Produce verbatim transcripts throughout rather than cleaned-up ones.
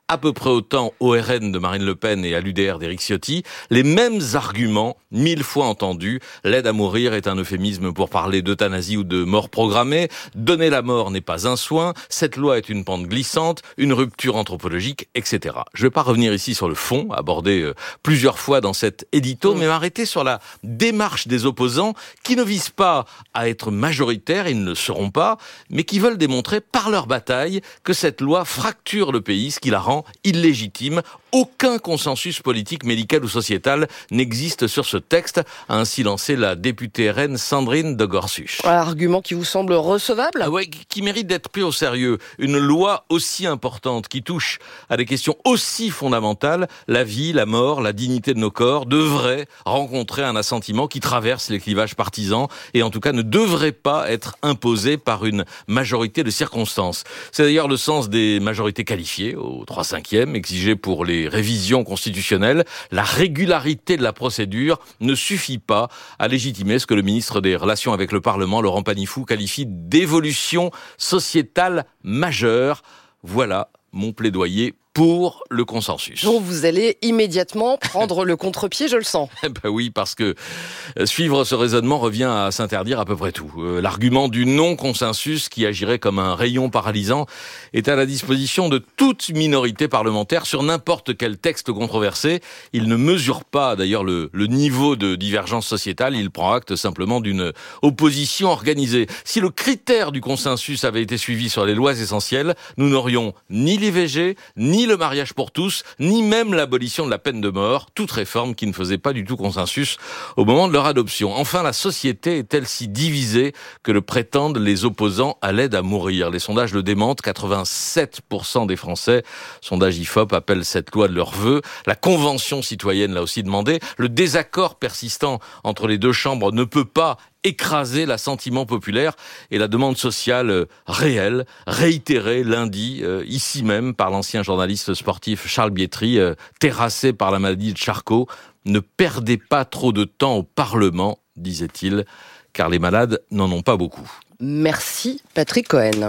à peu près autant au R N de Marine Le Pen et à l'U D R d'Éric Ciotti. Les mêmes arguments, mille fois entendus. L'aide à mourir est un euphémisme pour parler d'euthanasie ou de mort programmée. Donner la mort n'est pas un soin. Cette loi est une pente glissante, une rupture anthropologique, et cetera. Je ne vais pas revenir ici sur le fond, abordé euh, plusieurs fois dans cet édito, mmh. mais m'arrêter sur la démarche des opposants qui ne visent pas à être majoritaires, ils ne le seront pas, mais qui veulent démontrer par leur bataille que cette loi fracture le pays, ce qui la rend illégitime. Aucun consensus politique, médical ou sociétal n'existe sur ce texte, a ainsi lancé la députée R N Sandrine de Gorsuch. Un argument qui vous semble recevable ? Ah ouais, qui mérite d'être pris au sérieux. Une loi aussi importante, qui touche à des questions aussi fondamentales, la vie, la mort, la dignité de nos corps, devrait rencontrer un assentiment qui traverse les clivages partisans et en tout cas ne devrait pas être imposé par une majorité de circonstances. C'est d'ailleurs le sens des majorités qualifiées, au trois cinquièmes, exigées pour les révisions constitutionnelles. La régularité de la procédure ne suffit pas à légitimer ce que le ministre des Relations avec le Parlement, Laurent Panifou, qualifie d'évolution sociétale majeure. Voilà mon plaidoyer pour le consensus. Donc vous allez immédiatement prendre le contre-pied, je le sens. Ben oui, parce que suivre ce raisonnement revient à s'interdire à peu près tout. Euh, l'argument du non-consensus qui agirait comme un rayon paralysant est à la disposition de toute minorité parlementaire sur n'importe quel texte controversé. Il ne mesure pas d'ailleurs le, le niveau de divergence sociétale, il prend acte simplement d'une opposition organisée. Si le critère du consensus avait été suivi sur les lois essentielles, nous n'aurions ni l'I V G, ni le mariage pour tous, ni même l'abolition de la peine de mort, toute réforme qui ne faisait pas du tout consensus au moment de leur adoption. Enfin, la société est-elle si divisée que le prétendent les opposants à l'aide à mourir ? Les sondages le démentent, quatre-vingt-sept pour cent des Français, sondage I F O P, appellent cette loi de leur vœu. La Convention citoyenne l'a aussi demandé. Le désaccord persistant entre les deux chambres ne peut pas écraser l'assentiment populaire et la demande sociale réelle, réitérée lundi, euh, ici même, par l'ancien journaliste sportif Charles Bietri, euh, terrassé par la maladie de Charcot. Ne perdez pas trop de temps au Parlement, disait-il, car les malades n'en ont pas beaucoup. Merci Patrick Cohen.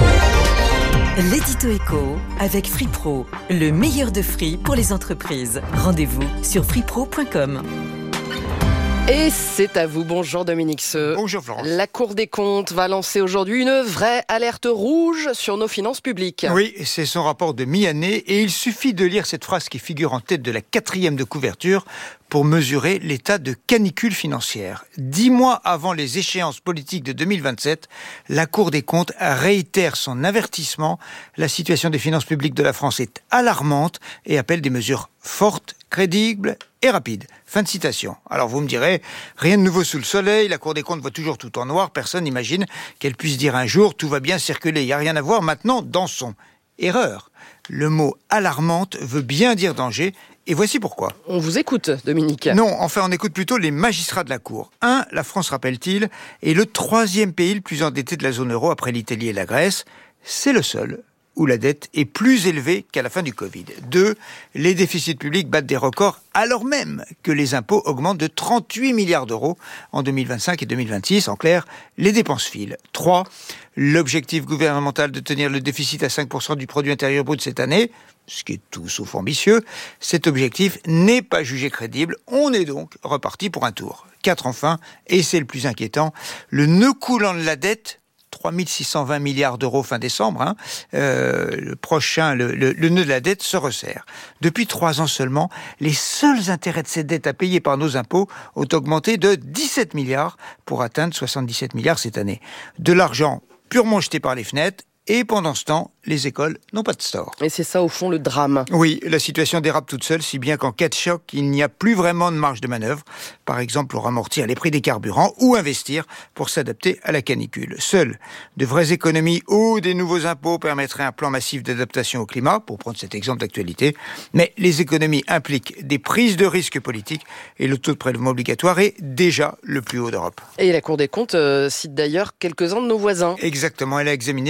L'édito éco avec Free Pro, le meilleur de Free pour les entreprises. Rendez-vous sur free pro point com. Et c'est à vous. Bonjour Dominique Seux. Bonjour Florence. La Cour des comptes va lancer aujourd'hui une vraie alerte rouge sur nos finances publiques. Oui, c'est son rapport de mi-année et il suffit de lire cette phrase qui figure en tête de la quatrième de couverture pour mesurer l'état de canicule financière. Dix mois avant les échéances politiques de deux mille vingt-sept, la Cour des comptes réitère son avertissement. La situation des finances publiques de la France est alarmante et appelle des mesures fortes, crédibles et rapides. Fin de citation. Alors vous me direz, rien de nouveau sous le soleil, la Cour des comptes voit toujours tout en noir, personne n'imagine qu'elle puisse dire un jour tout va bien circuler, il n'y a rien à voir maintenant dans son. Erreur. Le mot alarmante veut bien dire danger. Et voici pourquoi. On vous écoute, Dominique. Non, enfin, on écoute plutôt les magistrats de la Cour. Un, la France, rappelle-t-il, est le troisième pays le plus endetté de la zone euro après l'Italie et la Grèce. C'est le seul où la dette est plus élevée qu'à la fin du Covid. Deux, les déficits publics battent des records alors même que les impôts augmentent de trente-huit milliards d'euros en deux mille vingt-cinq et deux mille vingt-six. En clair, les dépenses filent. Trois, l'objectif gouvernemental de tenir le déficit à cinq pour cent du produit intérieur brut cette année, ce qui est tout sauf ambitieux, cet objectif n'est pas jugé crédible. On est donc reparti pour un tour. Quatre, enfin, et c'est le plus inquiétant, le nœud coulant de la dette, trois mille six cent vingt milliards d'euros fin décembre, hein, euh, le prochain, le, le, le nœud de la dette se resserre. Depuis trois ans seulement, les seuls intérêts de cette dette à payer par nos impôts ont augmenté de dix-sept milliards pour atteindre soixante-dix-sept milliards cette année. De l'argent purement jeté par les fenêtres. Et pendant ce temps, les écoles n'ont pas de store. Et c'est ça, au fond, le drame. Oui, la situation dérape toute seule, si bien qu'en cas de choc, il n'y a plus vraiment de marge de manœuvre. Par exemple, pour amortir les prix des carburants ou investir pour s'adapter à la canicule. Seules de vraies économies ou des nouveaux impôts permettraient un plan massif d'adaptation au climat, pour prendre cet exemple d'actualité. Mais les économies impliquent des prises de risques politiques et le taux de prélèvement obligatoire est déjà le plus haut d'Europe. Et la Cour des comptes euh, cite d'ailleurs quelques-uns de nos voisins. Exactement, elle a examiné la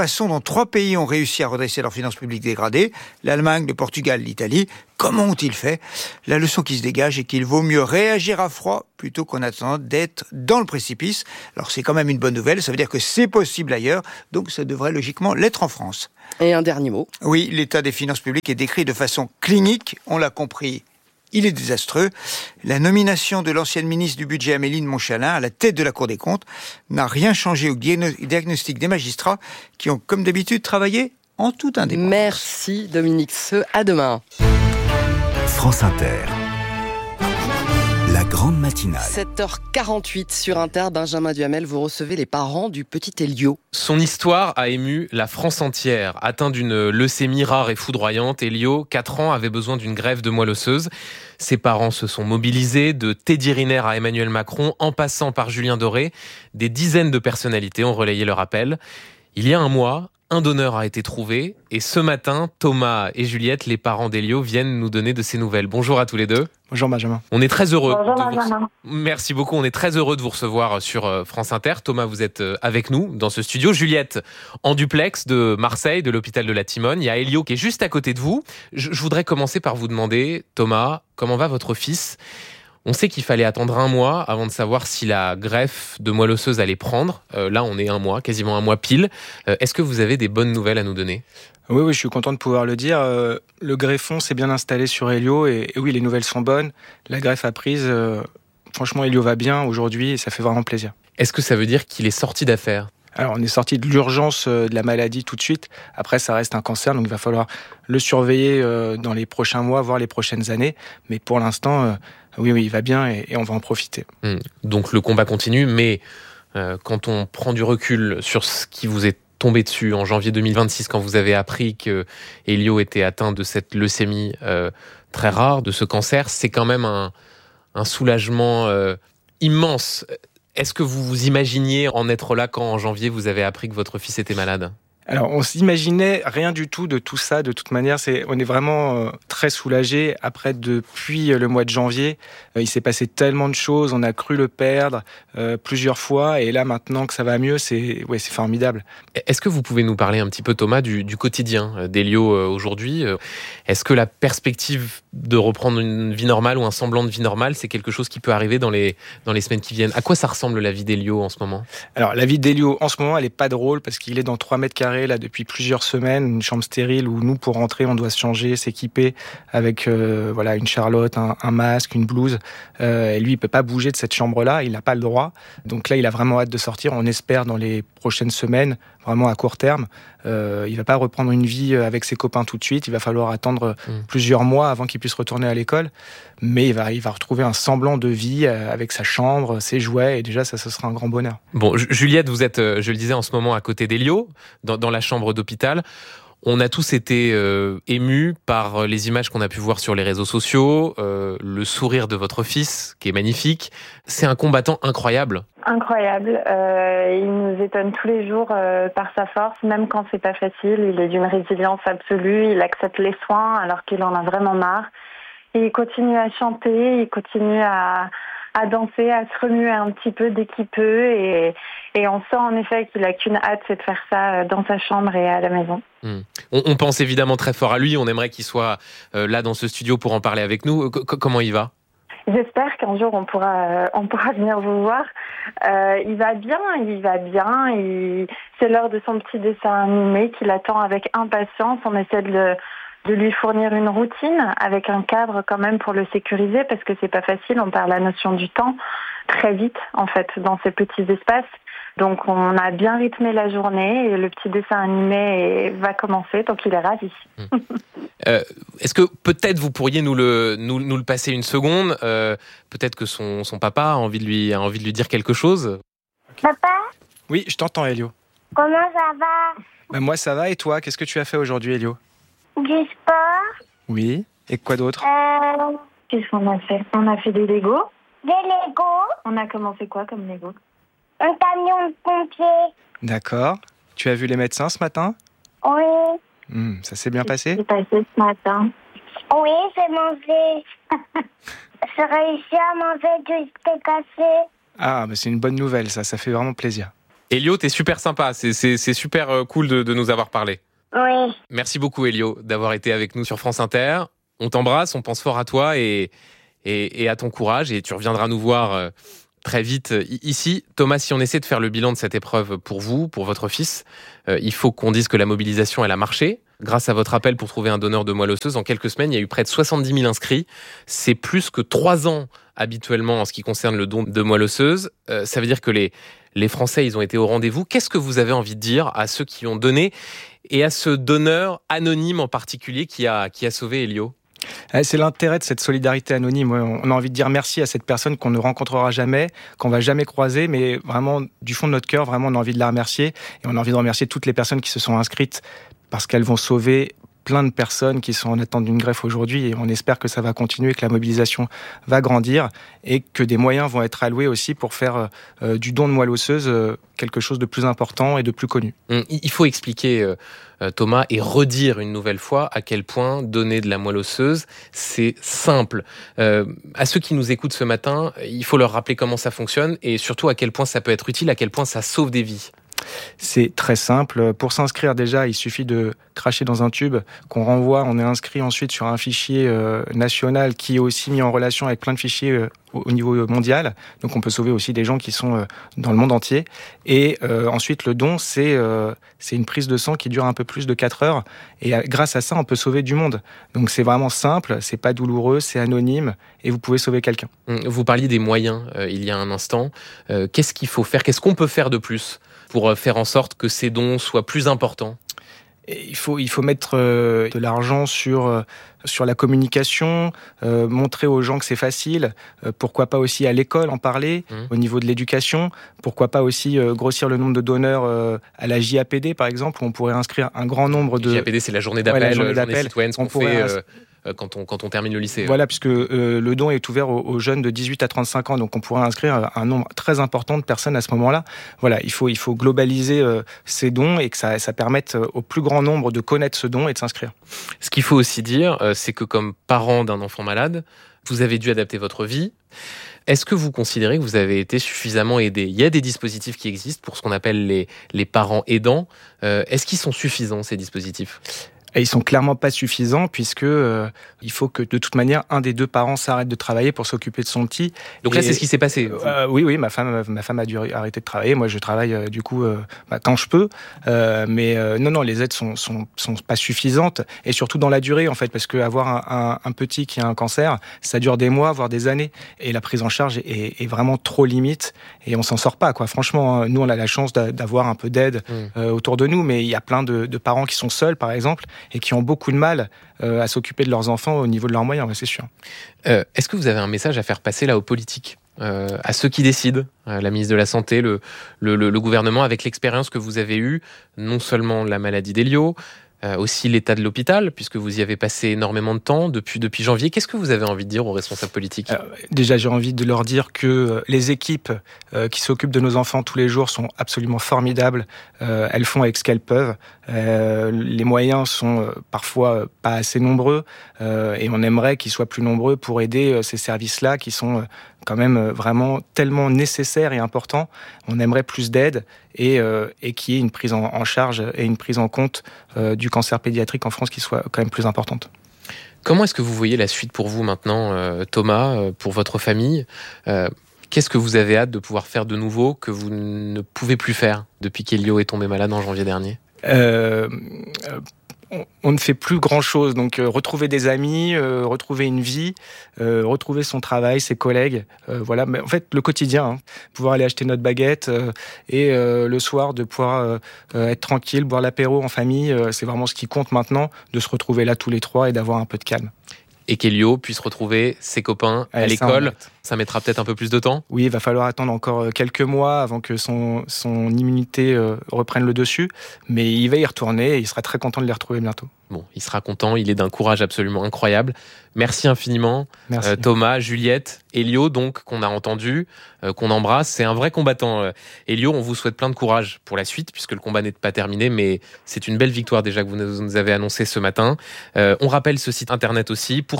façon dont trois pays ont réussi à redresser leurs finances publiques dégradées, l'Allemagne, le Portugal, l'Italie. Comment ont-ils fait ? La leçon qui se dégage est qu'il vaut mieux réagir à froid plutôt qu'en attendant d'être dans le précipice. Alors c'est quand même une bonne nouvelle, ça veut dire que c'est possible ailleurs, donc ça devrait logiquement l'être en France. Et un dernier mot. Oui, l'état des finances publiques est décrit de façon clinique, on l'a compris. Il est désastreux. La nomination de l'ancienne ministre du Budget Amélie de Montchalin à la tête de la Cour des comptes n'a rien changé au diagnostic des magistrats qui ont, comme d'habitude, travaillé en toute indépendance. Merci Dominique Seux. À demain. France Inter. La grande matinale. sept heures quarante-huit sur Inter. Benjamin Duhamel, vous recevez les parents du petit Elio. Son histoire a ému la France entière. Atteint d'une leucémie rare et foudroyante, Elio, quatre ans, avait besoin d'une greffe de moelle osseuse. Ses parents se sont mobilisés, de Teddy Riner à Emmanuel Macron, en passant par Julien Doré. Des dizaines de personnalités ont relayé leur appel. Il y a un mois, un donneur a été trouvé. Et ce matin, Thomas et Juliette, les parents d'Elio, viennent nous donner de ces nouvelles. Bonjour à tous les deux. Bonjour Benjamin. On est très heureux. Bonjour de vous... Benjamin. Merci beaucoup. On est très heureux de vous recevoir sur France Inter. Thomas, vous êtes avec nous dans ce studio. Juliette, en duplex de Marseille, de l'hôpital de la Timone. Il y a Elio qui est juste à côté de vous. Je, je voudrais commencer par vous demander, Thomas, comment va votre fils ? On sait qu'il fallait attendre un mois avant de savoir si la greffe de moelle osseuse allait prendre. Euh, là, on est un mois, quasiment un mois pile. Euh, est-ce que vous avez des bonnes nouvelles à nous donner ? Oui, oui, je suis content de pouvoir le dire. Euh, le greffon s'est bien installé sur Elio et, et oui, les nouvelles sont bonnes. La greffe a prise. Euh, franchement, Elio va bien aujourd'hui et ça fait vraiment plaisir. Est-ce que ça veut dire qu'il est sorti d'affaire ? Alors, on est sorti de l'urgence de la maladie tout de suite. Après, ça reste un cancer, donc il va falloir le surveiller dans les prochains mois, voire les prochaines années. Mais pour l'instant, oui, oui, il va bien et, et on va en profiter. Mmh. Donc, le combat continue, mais euh, quand on prend du recul sur ce qui vous est tombé dessus en janvier deux mille vingt-six, quand vous avez appris que Elio était atteint de cette leucémie euh, très rare, de ce cancer, c'est quand même un, un soulagement euh, immense. Est-ce que vous vous imaginiez en être là quand en janvier vous avez appris que votre fils était malade ? Alors, on s'imaginait rien du tout de tout ça. De toute manière, c'est, on est vraiment euh, très soulagés. Après, depuis le mois de janvier, euh, il s'est passé tellement de choses. On a cru le perdre euh, plusieurs fois. Et là, maintenant que ça va mieux, c'est, ouais, c'est formidable. Est-ce que vous pouvez nous parler un petit peu, Thomas, du, du quotidien d'Elio euh, aujourd'hui ? Est-ce que la perspective de reprendre une vie normale ou un semblant de vie normale, c'est quelque chose qui peut arriver dans les, dans les semaines qui viennent ? À quoi ça ressemble la vie d'Elio en ce moment ? Alors, la vie d'Elio en ce moment, elle est pas drôle parce qu'il est dans trois mètres carrés là depuis plusieurs semaines, une chambre stérile où nous, pour rentrer, on doit se changer, s'équiper avec euh, voilà une charlotte, un, un masque, une blouse. Euh, et lui, il peut pas bouger de cette chambre-là, il n'a pas le droit. Donc là, il a vraiment hâte de sortir. On espère dans les prochaines semaines, vraiment à court terme. Euh, il va pas reprendre une vie avec ses copains tout de suite. Il va falloir attendre mmh. plusieurs mois avant qu'il puisse retourner à l'école. Mais il va, il va retrouver un semblant de vie avec sa chambre, ses jouets. Et déjà, ça, ce sera un grand bonheur. Bon, Juliette, vous êtes, je le disais, en ce moment à côté d'Elio, dans, dans la chambre d'hôpital. On a tous été euh, émus par les images qu'on a pu voir sur les réseaux sociaux, euh, le sourire de votre fils, qui est magnifique. C'est un combattant incroyable. Incroyable. Euh, il nous étonne tous les jours euh, par sa force, même quand c'est pas facile. Il est d'une résilience absolue. Il accepte les soins alors qu'il en a vraiment marre. Et il continue à chanter, il continue à, à danser, à se remuer un petit peu dès qu'il peut. Et, et on sent en effet qu'il a qu'une hâte, c'est de faire ça dans sa chambre et à la maison. Mmh. On, on pense évidemment très fort à lui. On aimerait qu'il soit euh, là dans ce studio pour en parler avec nous. C- comment il va ? J'espère qu'un jour on pourra, euh, on pourra venir vous voir. Euh, il va bien, il va bien. Il... C'est l'heure de son petit dessin animé qu'il attend avec impatience. On essaie de le... de lui fournir une routine avec un cadre quand même pour le sécuriser parce que c'est pas facile, on perd la notion du temps très vite en fait dans ces petits espaces. Donc on a bien rythmé la journée et le petit dessin animé va commencer, donc il est ravi. Mmh. euh, est-ce que peut-être vous pourriez nous le, nous, nous le passer une seconde ? euh, Peut-être que son, son papa a envie, de lui, a envie de lui dire quelque chose. Papa ? Oui, je t'entends, Elio. Comment ça va ? Ben, moi ça va et toi ? Qu'est-ce que tu as fait aujourd'hui, Elio ? Du sport. Oui. Et quoi d'autre ? Euh... Qu'est-ce qu'on a fait ? On a fait des Lego. Des Lego. On a commencé quoi comme Lego ? Un camion de pompiers. D'accord. Tu as vu les médecins ce matin ? Oui. Mmh, ça s'est bien passé ? C'est passé ce matin. Oui, j'ai mangé. J'ai réussi à manger du thé cassé. Ah, mais c'est une bonne nouvelle, ça. Ça fait vraiment plaisir. Elio, t'es super sympa. C'est, c'est, c'est super cool de, de nous avoir parlé. Oui. Merci beaucoup, Elio, d'avoir été avec nous sur France Inter. On t'embrasse, on pense fort à toi et, et, et à ton courage. Et tu reviendras nous voir très vite ici. Thomas, si on essaie de faire le bilan de cette épreuve pour vous, pour votre fils, euh, il faut qu'on dise que la mobilisation, elle a marché. Grâce à votre appel pour trouver un donneur de moelle osseuse, en quelques semaines, il y a eu près de soixante-dix mille inscrits. C'est plus que trois ans habituellement en ce qui concerne le don de moelle osseuse. Euh, ça veut dire que les, les Français, ils ont été au rendez-vous. Qu'est-ce que vous avez envie de dire à ceux qui ont donné et à ce donneur anonyme en particulier qui a, qui a sauvé Elio ? C'est l'intérêt de cette solidarité anonyme. On a envie de dire merci à cette personne qu'on ne rencontrera jamais, qu'on va jamais croiser, mais vraiment, du fond de notre cœur, vraiment, on a envie de la remercier. Et on a envie de remercier toutes les personnes qui se sont inscrites parce qu'elles vont sauver plein de personnes qui sont en attente d'une greffe aujourd'hui, et on espère que ça va continuer, que la mobilisation va grandir et que des moyens vont être alloués aussi pour faire euh, du don de moelle osseuse euh, quelque chose de plus important et de plus connu. Il faut expliquer, euh, Thomas, et redire une nouvelle fois à quel point donner de la moelle osseuse, c'est simple. Euh, à ceux qui nous écoutent ce matin, il faut leur rappeler comment ça fonctionne et surtout à quel point ça peut être utile, à quel point ça sauve des vies. C'est très simple. Pour s'inscrire, déjà, il suffit de cracher dans un tube qu'on renvoie. On est inscrit ensuite sur un fichier euh, national qui est aussi mis en relation avec plein de fichiers euh, au niveau mondial. Donc, on peut sauver aussi des gens qui sont euh, dans le monde entier. Et euh, ensuite, le don, c'est euh, c'est une prise de sang qui dure un peu plus de quatre heures. Et euh, grâce à ça, on peut sauver du monde. Donc, c'est vraiment simple, c'est pas douloureux, c'est anonyme et vous pouvez sauver quelqu'un. Vous parliez des moyens euh, il y a un instant. Euh, qu'est-ce qu'il faut faire ? Qu'est-ce qu'on peut faire de plus pour faire en sorte que ces dons soient plus importants ? Et il faut, il faut mettre euh, de l'argent sur, euh, sur la communication, euh, montrer aux gens que c'est facile, euh, pourquoi pas aussi à l'école en parler, mmh. au niveau de l'éducation, pourquoi pas aussi euh, grossir le nombre de donneurs euh, à la J A P D par exemple, où on pourrait inscrire un grand nombre de... J A P D, c'est la journée d'appel, ouais, la journée, journée citoyenne, ce qu'on pourrait... fait... Euh... Quand on, quand on termine le lycée. Voilà, puisque euh, le don est ouvert aux, aux jeunes de dix-huit à trente-cinq ans, donc on pourrait inscrire un nombre très important de personnes à ce moment-là. Voilà, il faut, il faut globaliser euh, ces dons et que ça, ça permette au plus grand nombre de connaître ce don et de s'inscrire. Ce qu'il faut aussi dire, euh, c'est que comme parent d'un enfant malade, vous avez dû adapter votre vie. Est-ce que vous considérez que vous avez été suffisamment aidé ? Il y a des dispositifs qui existent pour ce qu'on appelle les, les parents aidants. Euh, est-ce qu'ils sont suffisants, ces dispositifs ? Et ils sont clairement pas suffisants puisque euh, il faut que de toute manière un des deux parents s'arrête de travailler pour s'occuper de son petit. Donc et, là c'est ce qui s'est passé. Euh, oui oui, ma femme ma femme a dû arrêter de travailler. Moi je travaille euh, du coup euh, bah, quand je peux. Euh, mais euh, non non les aides sont sont sont pas suffisantes et surtout dans la durée en fait parce que avoir un, un, un petit qui a un cancer ça dure des mois voire des années et la prise en charge est, est vraiment trop limite et on s'en sort pas quoi. Franchement nous on a la chance d'avoir un peu d'aide mmh. euh, autour de nous mais il y a plein de, de parents qui sont seuls par exemple et qui ont beaucoup de mal euh, à s'occuper de leurs enfants au niveau de leurs moyens, c'est sûr. Euh, est-ce que vous avez un message à faire passer là aux politiques, euh, à ceux qui décident, euh, la ministre de la Santé, le, le, le, le gouvernement, avec l'expérience que vous avez eue, non seulement la maladie d'Elio, euh, aussi l'état de l'hôpital, puisque vous y avez passé énormément de temps depuis, depuis janvier. Qu'est-ce que vous avez envie de dire aux responsables politiques ? euh, Déjà, j'ai envie de leur dire que les équipes euh, qui s'occupent de nos enfants tous les jours sont absolument formidables. Euh, elles font avec ce qu'elles peuvent. Euh, les moyens sont euh, parfois pas assez nombreux euh, et on aimerait qu'ils soient plus nombreux pour aider euh, ces services-là qui sont euh, quand même vraiment tellement nécessaires et importants. On aimerait plus d'aide et, euh, et qu'il y ait une prise en, en charge et une prise en compte euh, du cancer pédiatrique en France qui soit quand même plus importante. Comment est-ce que vous voyez la suite pour vous maintenant, euh, Thomas, euh, pour votre famille ? euh, Qu'est-ce que vous avez hâte de pouvoir faire de nouveau que vous ne pouvez plus faire depuis qu'Elio est tombé malade en janvier dernier ? euh, euh, on, on ne fait plus grand-chose. Donc, euh, retrouver des amis, euh, retrouver une vie, euh, retrouver son travail, ses collègues. Euh, voilà. Mais en fait, le quotidien, hein, pouvoir aller acheter notre baguette euh, et euh, le soir de pouvoir euh, être tranquille, boire l'apéro en famille, euh, c'est vraiment ce qui compte maintenant, de se retrouver là tous les trois et d'avoir un peu de calme. Et qu'Elio puisse retrouver ses copains à l'école. Ça mettra peut-être un peu plus de temps ? Oui, il va falloir attendre encore quelques mois avant que son, son immunité euh, reprenne le dessus. Mais il va y retourner et il sera très content de les retrouver bientôt. Bon, il sera content, il est d'un courage absolument incroyable. Merci infiniment, Merci. Euh, Thomas, Juliette, Elio, donc, qu'on a entendu, euh, qu'on embrasse. C'est un vrai combattant. Euh, Elio, on vous souhaite plein de courage pour la suite, puisque le combat n'est pas terminé, mais c'est une belle victoire déjà que vous nous avez annoncé ce matin. Euh, on rappelle ce site internet aussi, pour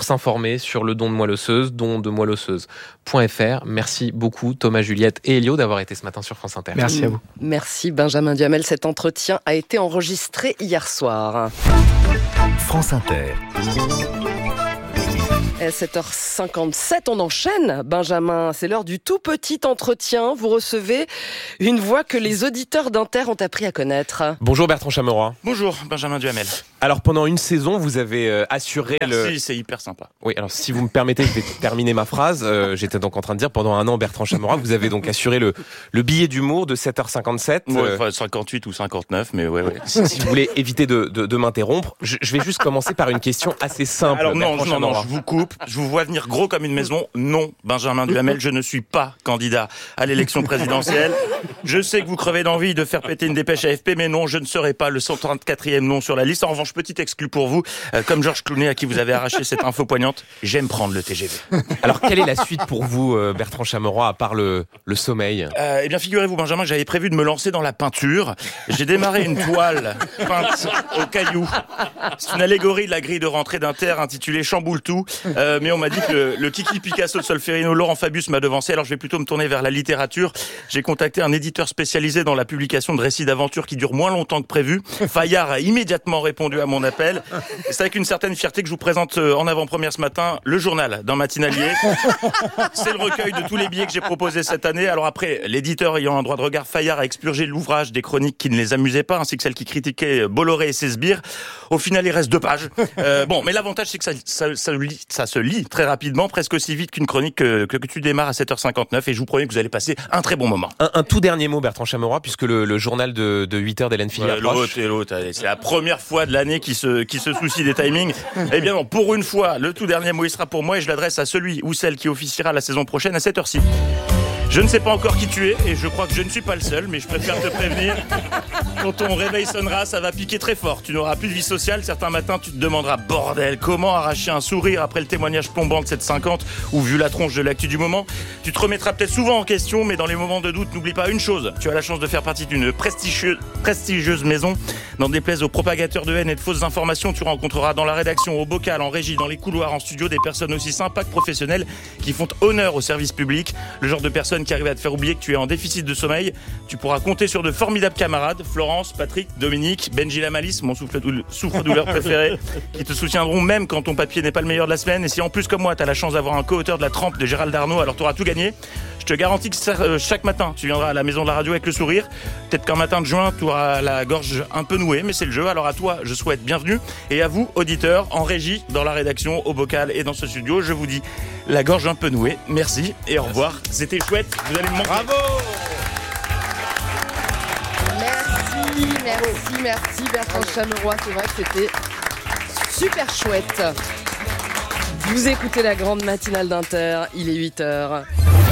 pour s'informer sur le don de moelle osseuse, don de moelle osseuse point f r. Merci beaucoup Thomas, Juliette et Elio d'avoir été ce matin sur France Inter. Merci à vous. Merci Benjamin Duhamel. Cet entretien a été enregistré hier soir. France Inter. sept heures cinquante-sept, on enchaîne, Benjamin. C'est l'heure du tout petit entretien. Vous recevez une voix que les auditeurs d'Inter ont appris à connaître. Bonjour Bertrand Chameroy. Bonjour Benjamin Duhamel. Alors pendant une saison, vous avez euh, assuré Merci, le... c'est hyper sympa. Oui, alors si vous me permettez, je vais terminer ma phrase. Euh, j'étais donc en train de dire, pendant un an, Bertrand Chameroy, vous avez donc assuré le, le billet d'humour de sept heures cinquante-sept. Ouais, euh... enfin, cinquante-huit ou cinquante-neuf, mais ouais, ouais. Si, si vous voulez éviter de, de, de m'interrompre, je, je vais juste commencer par une question assez simple. Alors non, Bertrand non, non, Chameroy. je vous coupe. Je vous vois venir gros comme une maison. Non, Benjamin Duhamel, je ne suis pas candidat à l'élection présidentielle. Je sais que vous crevez d'envie de faire péter une dépêche A F P, mais non, je ne serai pas le cent trente-quatrième nom sur la liste. En revanche, petit exclu pour vous, euh, comme Georges Clooney à qui vous avez arraché cette info poignante, j'aime prendre le T G V. Alors quelle est la suite pour vous, euh, Bertrand Chameroy, à part le, le sommeil ? Euh, eh bien, figurez-vous, Benjamin, que j'avais prévu de me lancer dans la peinture. J'ai démarré une toile peinte au caillou. C'est une allégorie de la grille de rentrée d'Inter intitulée Chamboule tout. Euh, mais on m'a dit que le, le Kiki Picasso de Solferino, Laurent Fabius, m'a devancé. Alors je vais plutôt me tourner vers la littérature. J'ai contacté un éditeur spécialisé dans la publication de récits d'aventure qui durent moins longtemps que prévu. Fayard a immédiatement répondu à mon appel. Et c'est avec une certaine fierté que je vous présente en avant-première ce matin le journal d'un matinalier. C'est le recueil de tous les billets que j'ai proposés cette année. Alors après, l'éditeur ayant un droit de regard, Fayard a expurgé l'ouvrage des chroniques qui ne les amusaient pas, ainsi que celles qui critiquaient Bolloré et ses sbires. Au final, il reste deux pages. Euh, bon, mais l'avantage, c'est que ça, ça, ça, ça se lit très rapidement, presque aussi vite qu'une chronique que, que, que tu démarres à sept heures cinquante-neuf, et je vous promets que vous allez passer un très bon moment. Un, un tout dernier mot, Bertrand Chameroy, puisque le, le journal de, de huit heures d'Hélène Philly Ouais, approche. l'autre et l'autre, allez, c'est la première fois de l'année qui se, qui se soucie des timings. Eh bien non, pour une fois, le tout dernier mot, il sera pour moi, et je l'adresse à celui ou celle qui officiera la saison prochaine à cette heure-ci. Je ne sais pas encore qui tu es, et je crois que je ne suis pas le seul, mais je préfère te prévenir. Quand ton réveil sonnera, ça va piquer très fort. Tu n'auras plus de vie sociale. Certains matins, tu te demanderas, bordel, comment arracher un sourire après le témoignage plombant de cette cinquante, ou vu la tronche de l'actu du moment. Tu te remettras peut-être souvent en question, mais dans les moments de doute, n'oublie pas une chose. Tu as la chance de faire partie d'une prestigieuse, prestigieuse maison. N'en déplaise aux propagateurs de haine et de fausses informations, tu rencontreras dans la rédaction, au bocal, en régie, dans les couloirs, en studio, des personnes aussi sympas que professionnelles qui font honneur au service public. Le genre de personnes qui arrivent à te faire oublier que tu es en déficit de sommeil. Tu pourras compter sur de formidables camarades, Florence, Patrick, Dominique, Benji Lamalis, mon souffre-douleur préféré, qui te soutiendront même quand ton papier n'est pas le meilleur de la semaine. Et si en plus, comme moi, tu as la chance d'avoir un co-auteur de La Trempe de Gérald Darnaud, alors tu auras tout gagné. Je te garantis que chaque matin, tu viendras à la maison de la radio avec le sourire. Peut-être qu'un matin de juin, tu auras la gorge un peu nouée, mais c'est le jeu. Alors à toi, je souhaite bienvenue. Et à vous, auditeurs, en régie, dans la rédaction, au bocal et dans ce studio, je vous dis la gorge un peu nouée. Merci et au revoir. C'était chouette. Vous allez me manquer. Bravo! Merci, merci, merci Bertrand Chameroy. C'est vrai que c'était super chouette. Vous écoutez la grande matinale d'Inter, il est huit heures.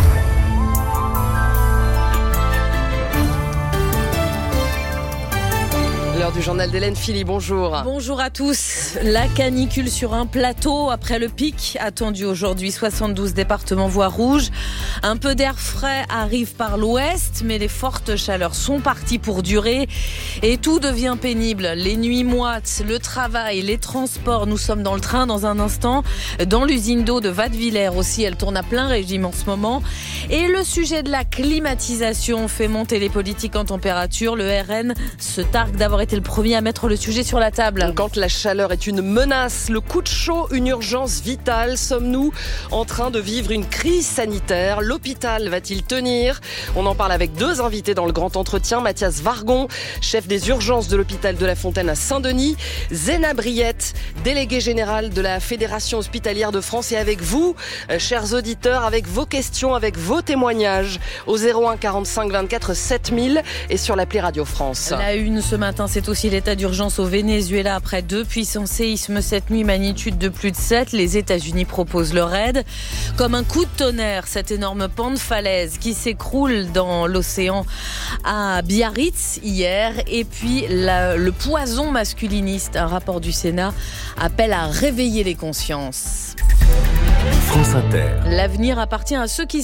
L'heure du journal d'Hélène Philly, bonjour. Bonjour à tous. La canicule sur un plateau après le pic attendu aujourd'hui. soixante-douze départements voie rouge. Un peu d'air frais arrive par l'ouest, mais les fortes chaleurs sont parties pour durer. Et tout devient pénible. Les nuits moites, le travail, les transports. Nous sommes dans le train dans un instant. Dans l'usine d'eau de Vadevillers aussi, elle tourne à plein régime en ce moment. Et le sujet de la climatisation fait monter les politiques en température. Le R N se targue d'avoir été le premier à mettre le sujet sur la table. Quand la chaleur est une menace, le coup de chaud, une urgence vitale, sommes-nous en train de vivre une crise sanitaire? L'hôpital va-t-il tenir? On en parle avec deux invités dans le grand entretien. Mathias Vargon, chef des urgences de l'hôpital de la Fontaine à Saint-Denis. Zéna Briette, déléguée générale de la Fédération hospitalière de France. Et avec vous, euh, chers auditeurs, avec vos questions, avec vos témoignages au zéro un quarante-cinq vingt-quatre sept mille et sur l'appli Radio France. La une ce matin, c'est aussi l'état d'urgence au Venezuela après deux puissants séismes cette nuit, magnitude de plus de sept. Les États-Unis proposent leur aide. Comme un coup de tonnerre, cette énorme pan de falaise qui s'écroule dans l'océan à Biarritz hier. Et puis la, le poison masculiniste, un rapport du Sénat appelle à réveiller les consciences. France Inter. L'avenir appartient à ceux qui s'élèvent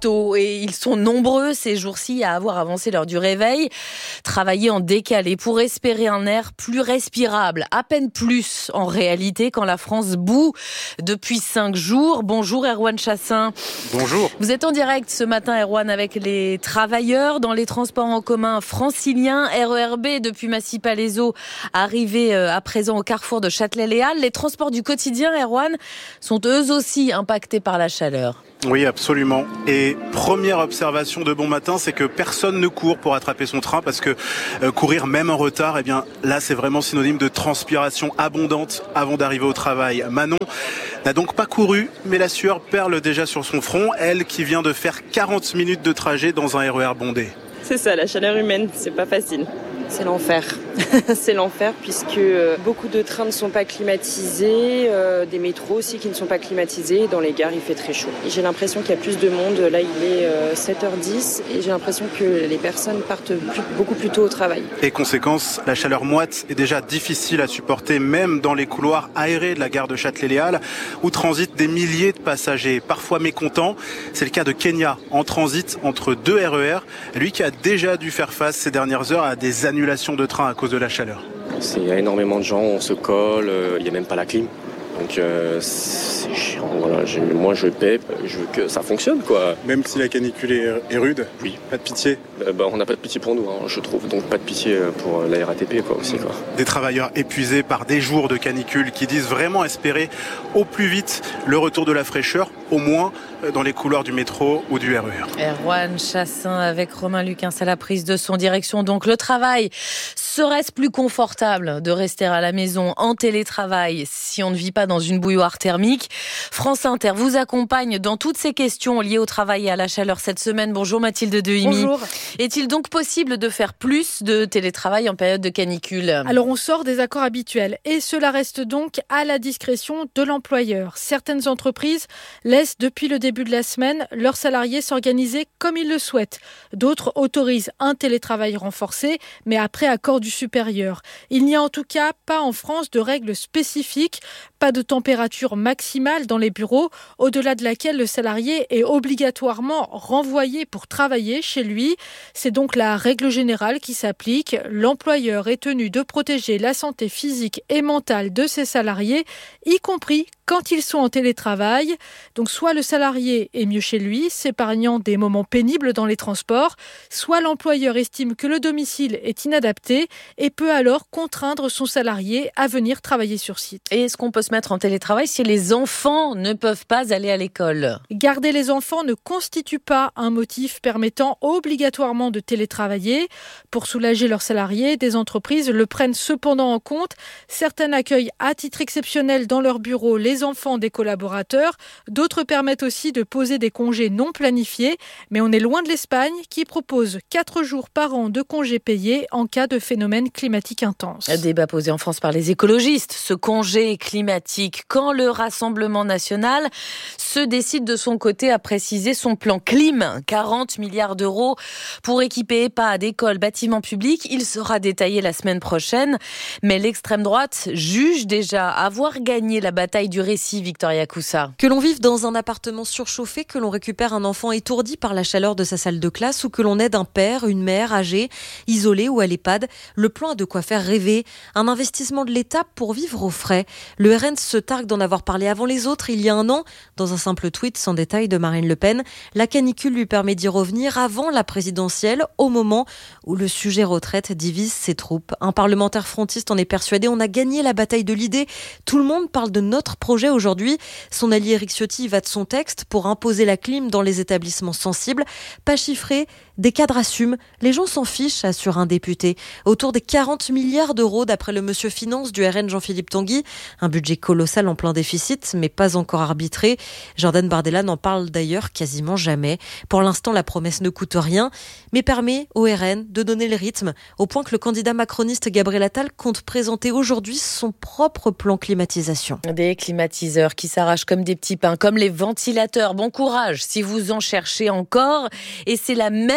tôt et ils sont nombreux ces jours-ci à avoir avancé l'heure du réveil. Travailler en décalé pour espérer un air plus respirable, à peine plus en réalité quand la France bout depuis cinq jours. Bonjour Erwan Chassin. Bonjour. Vous êtes en direct ce matin Erwan avec les travailleurs dans les transports en commun franciliens, R E R B depuis Massy-Palaiseau, arrivé à présent au carrefour de Châtelet-Les Halles. Les transports du quotidien, Erwan, sont eux aussi impactés par la chaleur. Oui, absolument. Et première observation de bon matin, c'est que personne ne court pour attraper son train parce que euh, courir même en retard, eh bien là c'est vraiment synonyme de transpiration abondante avant d'arriver au travail. Manon n'a donc pas couru, mais la sueur perle déjà sur son front, elle qui vient de faire quarante minutes de trajet dans un R E R bondé. C'est ça, la chaleur humaine, c'est pas facile. C'est l'enfer. C'est l'enfer puisque beaucoup de trains ne sont pas climatisés, euh, des métros aussi qui ne sont pas climatisés. Dans les gares, il fait très chaud. J'ai l'impression qu'il y a plus de monde. Là, il est euh, sept heures dix et j'ai l'impression que les personnes partent plus, beaucoup plus tôt au travail. Et conséquence, la chaleur moite est déjà difficile à supporter, même dans les couloirs aérés de la gare de Châtelet-Les Halles, où transitent des milliers de passagers, parfois mécontents. C'est le cas de Kenya, en transit entre deux R E R. Lui qui a déjà dû faire face ces dernières heures à des annulations de train à cause de la chaleur. Il y a énormément de gens, on se colle, euh, il n'y a même pas la clim. Donc euh, c'est chiant, voilà. Je, moi je paie, je veux que ça fonctionne quoi. Même si la canicule est, est rude, oui. Pas de pitié. Euh, bah, on n'a pas de pitié pour nous, hein, je trouve. Donc pas de pitié pour la R A T P quoi, aussi. Quoi. Des travailleurs épuisés par des jours de canicule qui disent vraiment espérer au plus vite le retour de la fraîcheur, au moins dans les couloirs du métro ou du R E R. Erwan Chassin avec Romain Luquin à la prise de son direction. Donc le travail, serait-ce plus confortable de rester à la maison en télétravail si on ne vit pas dans une bouilloire thermique? France Inter vous accompagne dans toutes ces questions liées au travail et à la chaleur cette semaine. Bonjour Mathilde Dehimi. Bonjour. Est-il donc possible de faire plus de télétravail en période de canicule? Alors on sort des accords habituels et cela reste donc à la discrétion de l'employeur. Certaines entreprises laissent depuis le début de la semaine leurs salariés s'organiser comme ils le souhaitent. D'autres autorisent un télétravail renforcé, mais après accord du supérieur. Il n'y a en tout cas pas en France de règles spécifiques, pas de température maximale dans les bureaux, au-delà de laquelle le salarié est obligatoirement renvoyé pour travailler chez lui. C'est donc la règle générale qui s'applique. L'employeur est tenu de protéger la santé physique et mentale de ses salariés, y compris quand ils sont en télétravail. Donc soit le salarié est mieux chez lui, s'épargnant des moments pénibles dans les transports, soit l'employeur estime que le domicile est inadapté et peut alors contraindre son salarié à venir travailler sur site. Et est-ce qu'on peut se mettre en télétravail si les enfants ne peuvent pas aller à l'école? Garder les enfants ne constitue pas un motif permettant obligatoirement de télétravailler. Pour soulager leurs salariés, des entreprises le prennent cependant en compte. Certaines accueillent à titre exceptionnel dans leur bureau les enfants des collaborateurs. D'autres permettent aussi de poser des congés non planifiés. Mais on est loin de l'Espagne qui propose quatre jours par an de congés payés en cas de phénomène climatique intense. Un débat posé en France par les écologistes. Ce congé climatique, quand le Rassemblement national se décide de son côté à préciser son plan clim. quarante milliards d'euros pour équiper EHPAD, écoles, bâtiments publics. Il sera détaillé la semaine prochaine. Mais l'extrême droite juge déjà avoir gagné la bataille du récit, Victoria Coussa. Que l'on vive dans un appartement surchauffé, que l'on récupère un enfant étourdi par la chaleur de sa salle de classe ou que l'on aide un père, une mère âgée, isolée ou à l'EHPAD, le plan a de quoi faire rêver. Un investissement de l'État pour vivre aux frais. Le R N se targue d'en avoir parlé avant les autres il y a un an. Dans un simple tweet sans détail de Marine Le Pen, la canicule lui permet d'y revenir avant la présidentielle, au moment où le sujet retraite divise ses troupes. Un parlementaire frontiste en est persuadé, on a gagné la bataille de l'idée. Tout le monde parle de notre projet aujourd'hui. Son allié Éric Ciotti va de son texte pour imposer la clim dans les établissements sensibles. Pas chiffré, des cadres assument. Les gens s'en fichent, assure un député. Autour des quarante milliards d'euros d'après le monsieur Finance du R N Jean-Philippe Tanguy. Un budget colossal en plein déficit, mais pas encore arbitré. Jordan Bardella n'en parle d'ailleurs quasiment jamais. Pour l'instant, la promesse ne coûte rien, mais permet au R N de donner le rythme, au point que le candidat macroniste Gabriel Attal compte présenter aujourd'hui son propre plan climatisation. Des climatiseurs qui s'arrachent comme des petits pains, comme les ventilateurs. Bon courage si vous en cherchez encore. Et c'est la même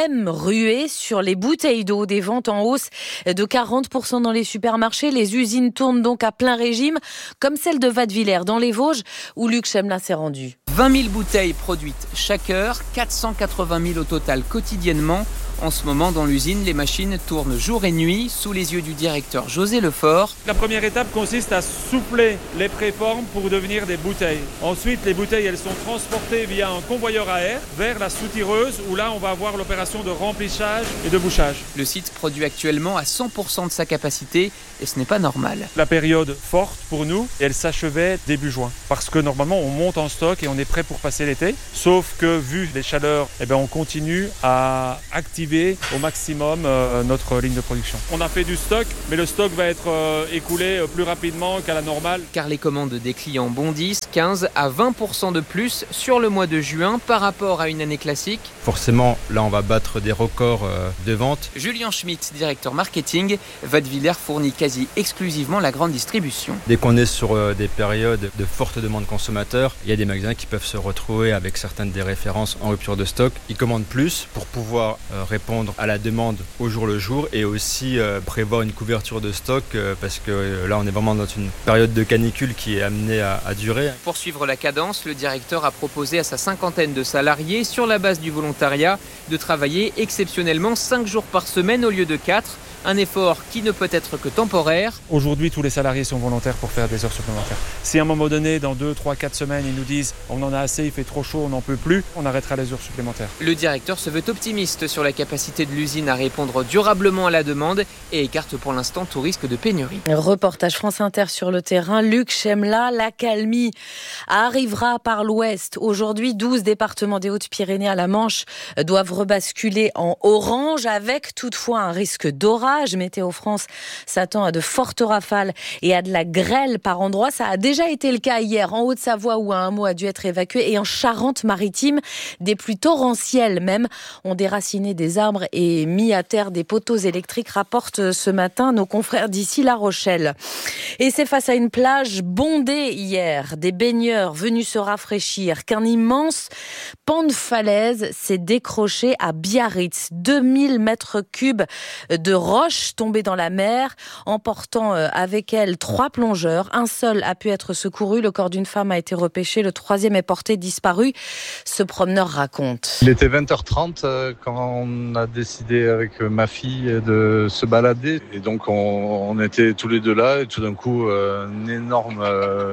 même ruée sur les bouteilles d'eau. Des ventes en hausse de quarante pour cent dans les supermarchés. Les usines tournent donc à plein régime, comme celle de Wattwiller dans les Vosges, où Luc Chemla s'est rendu. vingt mille bouteilles produites chaque heure, quatre cent quatre-vingt mille au total quotidiennement. En ce moment, dans l'usine, les machines tournent jour et nuit sous les yeux du directeur José Lefort. La première étape consiste à souffler les préformes pour devenir des bouteilles. Ensuite, les bouteilles, elles sont transportées via un convoyeur à air vers la soutireuse où là, on va avoir l'opération de remplissage et de bouchage. Le site produit actuellement à cent pour cent de sa capacité et ce n'est pas normal. La période forte pour nous, elle s'achevait début juin. Parce que normalement, on monte en stock et on est prêt pour passer l'été. Sauf que, vu les chaleurs, eh ben, on continue à activer au maximum euh, notre ligne de production. On a fait du stock, mais le stock va être euh, écoulé plus rapidement qu'à la normale. Car les commandes des clients bondissent quinze à vingt pour cent de plus sur le mois de juin par rapport à une année classique. Forcément, là on va battre des records euh, de vente. Julien Schmitt, directeur marketing, Wattwiller fournit quasi exclusivement la grande distribution. Dès qu'on est sur euh, des périodes de forte demande consommateur, il y a des magasins qui peuvent se retrouver avec certaines des références en rupture de stock. Ils commandent plus pour pouvoir euh, répondre à la demande au jour le jour et aussi euh, prévoir une couverture de stock euh, parce que euh, là on est vraiment dans une période de canicule qui est amenée à, à durer. Pour suivre la cadence, le directeur a proposé à sa cinquantaine de salariés sur la base du volontariat de travailler exceptionnellement cinq jours par semaine au lieu de quatre. Un effort qui ne peut être que temporaire. Aujourd'hui, tous les salariés sont volontaires pour faire des heures supplémentaires. Si à un moment donné, dans deux, trois, quatre semaines, ils nous disent on en a assez, il fait trop chaud, on n'en peut plus, on arrêtera les heures supplémentaires. Le directeur se veut optimiste sur la capacité de l'usine à répondre durablement à la demande et écarte pour l'instant tout risque de pénurie. Reportage France Inter sur le terrain. Luc Chemla, l'accalmie arrivera par l'ouest. Aujourd'hui, douze départements des Hautes-Pyrénées à la Manche doivent rebasculer en orange avec toutefois un risque d'orage. Météo France s'attend à de fortes rafales et à de la grêle par endroits. Ça a déjà été le cas hier en Haute-Savoie où un hameau a dû être évacué et en Charente-Maritime, des pluies torrentielles même ont déraciné des arbres et mis à terre des poteaux électriques, rapportent ce matin nos confrères d'ici La Rochelle. Et c'est face à une plage bondée hier, des baigneurs venus se rafraîchir, qu'un immense pan de falaise s'est décroché à Biarritz. deux mille mètres cubes de roches tombées dans la mer, emportant avec elle trois plongeurs. Un seul a pu être secouru. Le corps d'une femme a été repêché. Le troisième est porté disparu. Ce promeneur raconte. Il était vingt heures trente quand on a décidé avec ma fille de se balader. Et donc on, on était tous les deux là et tout d'un coup un énorme euh,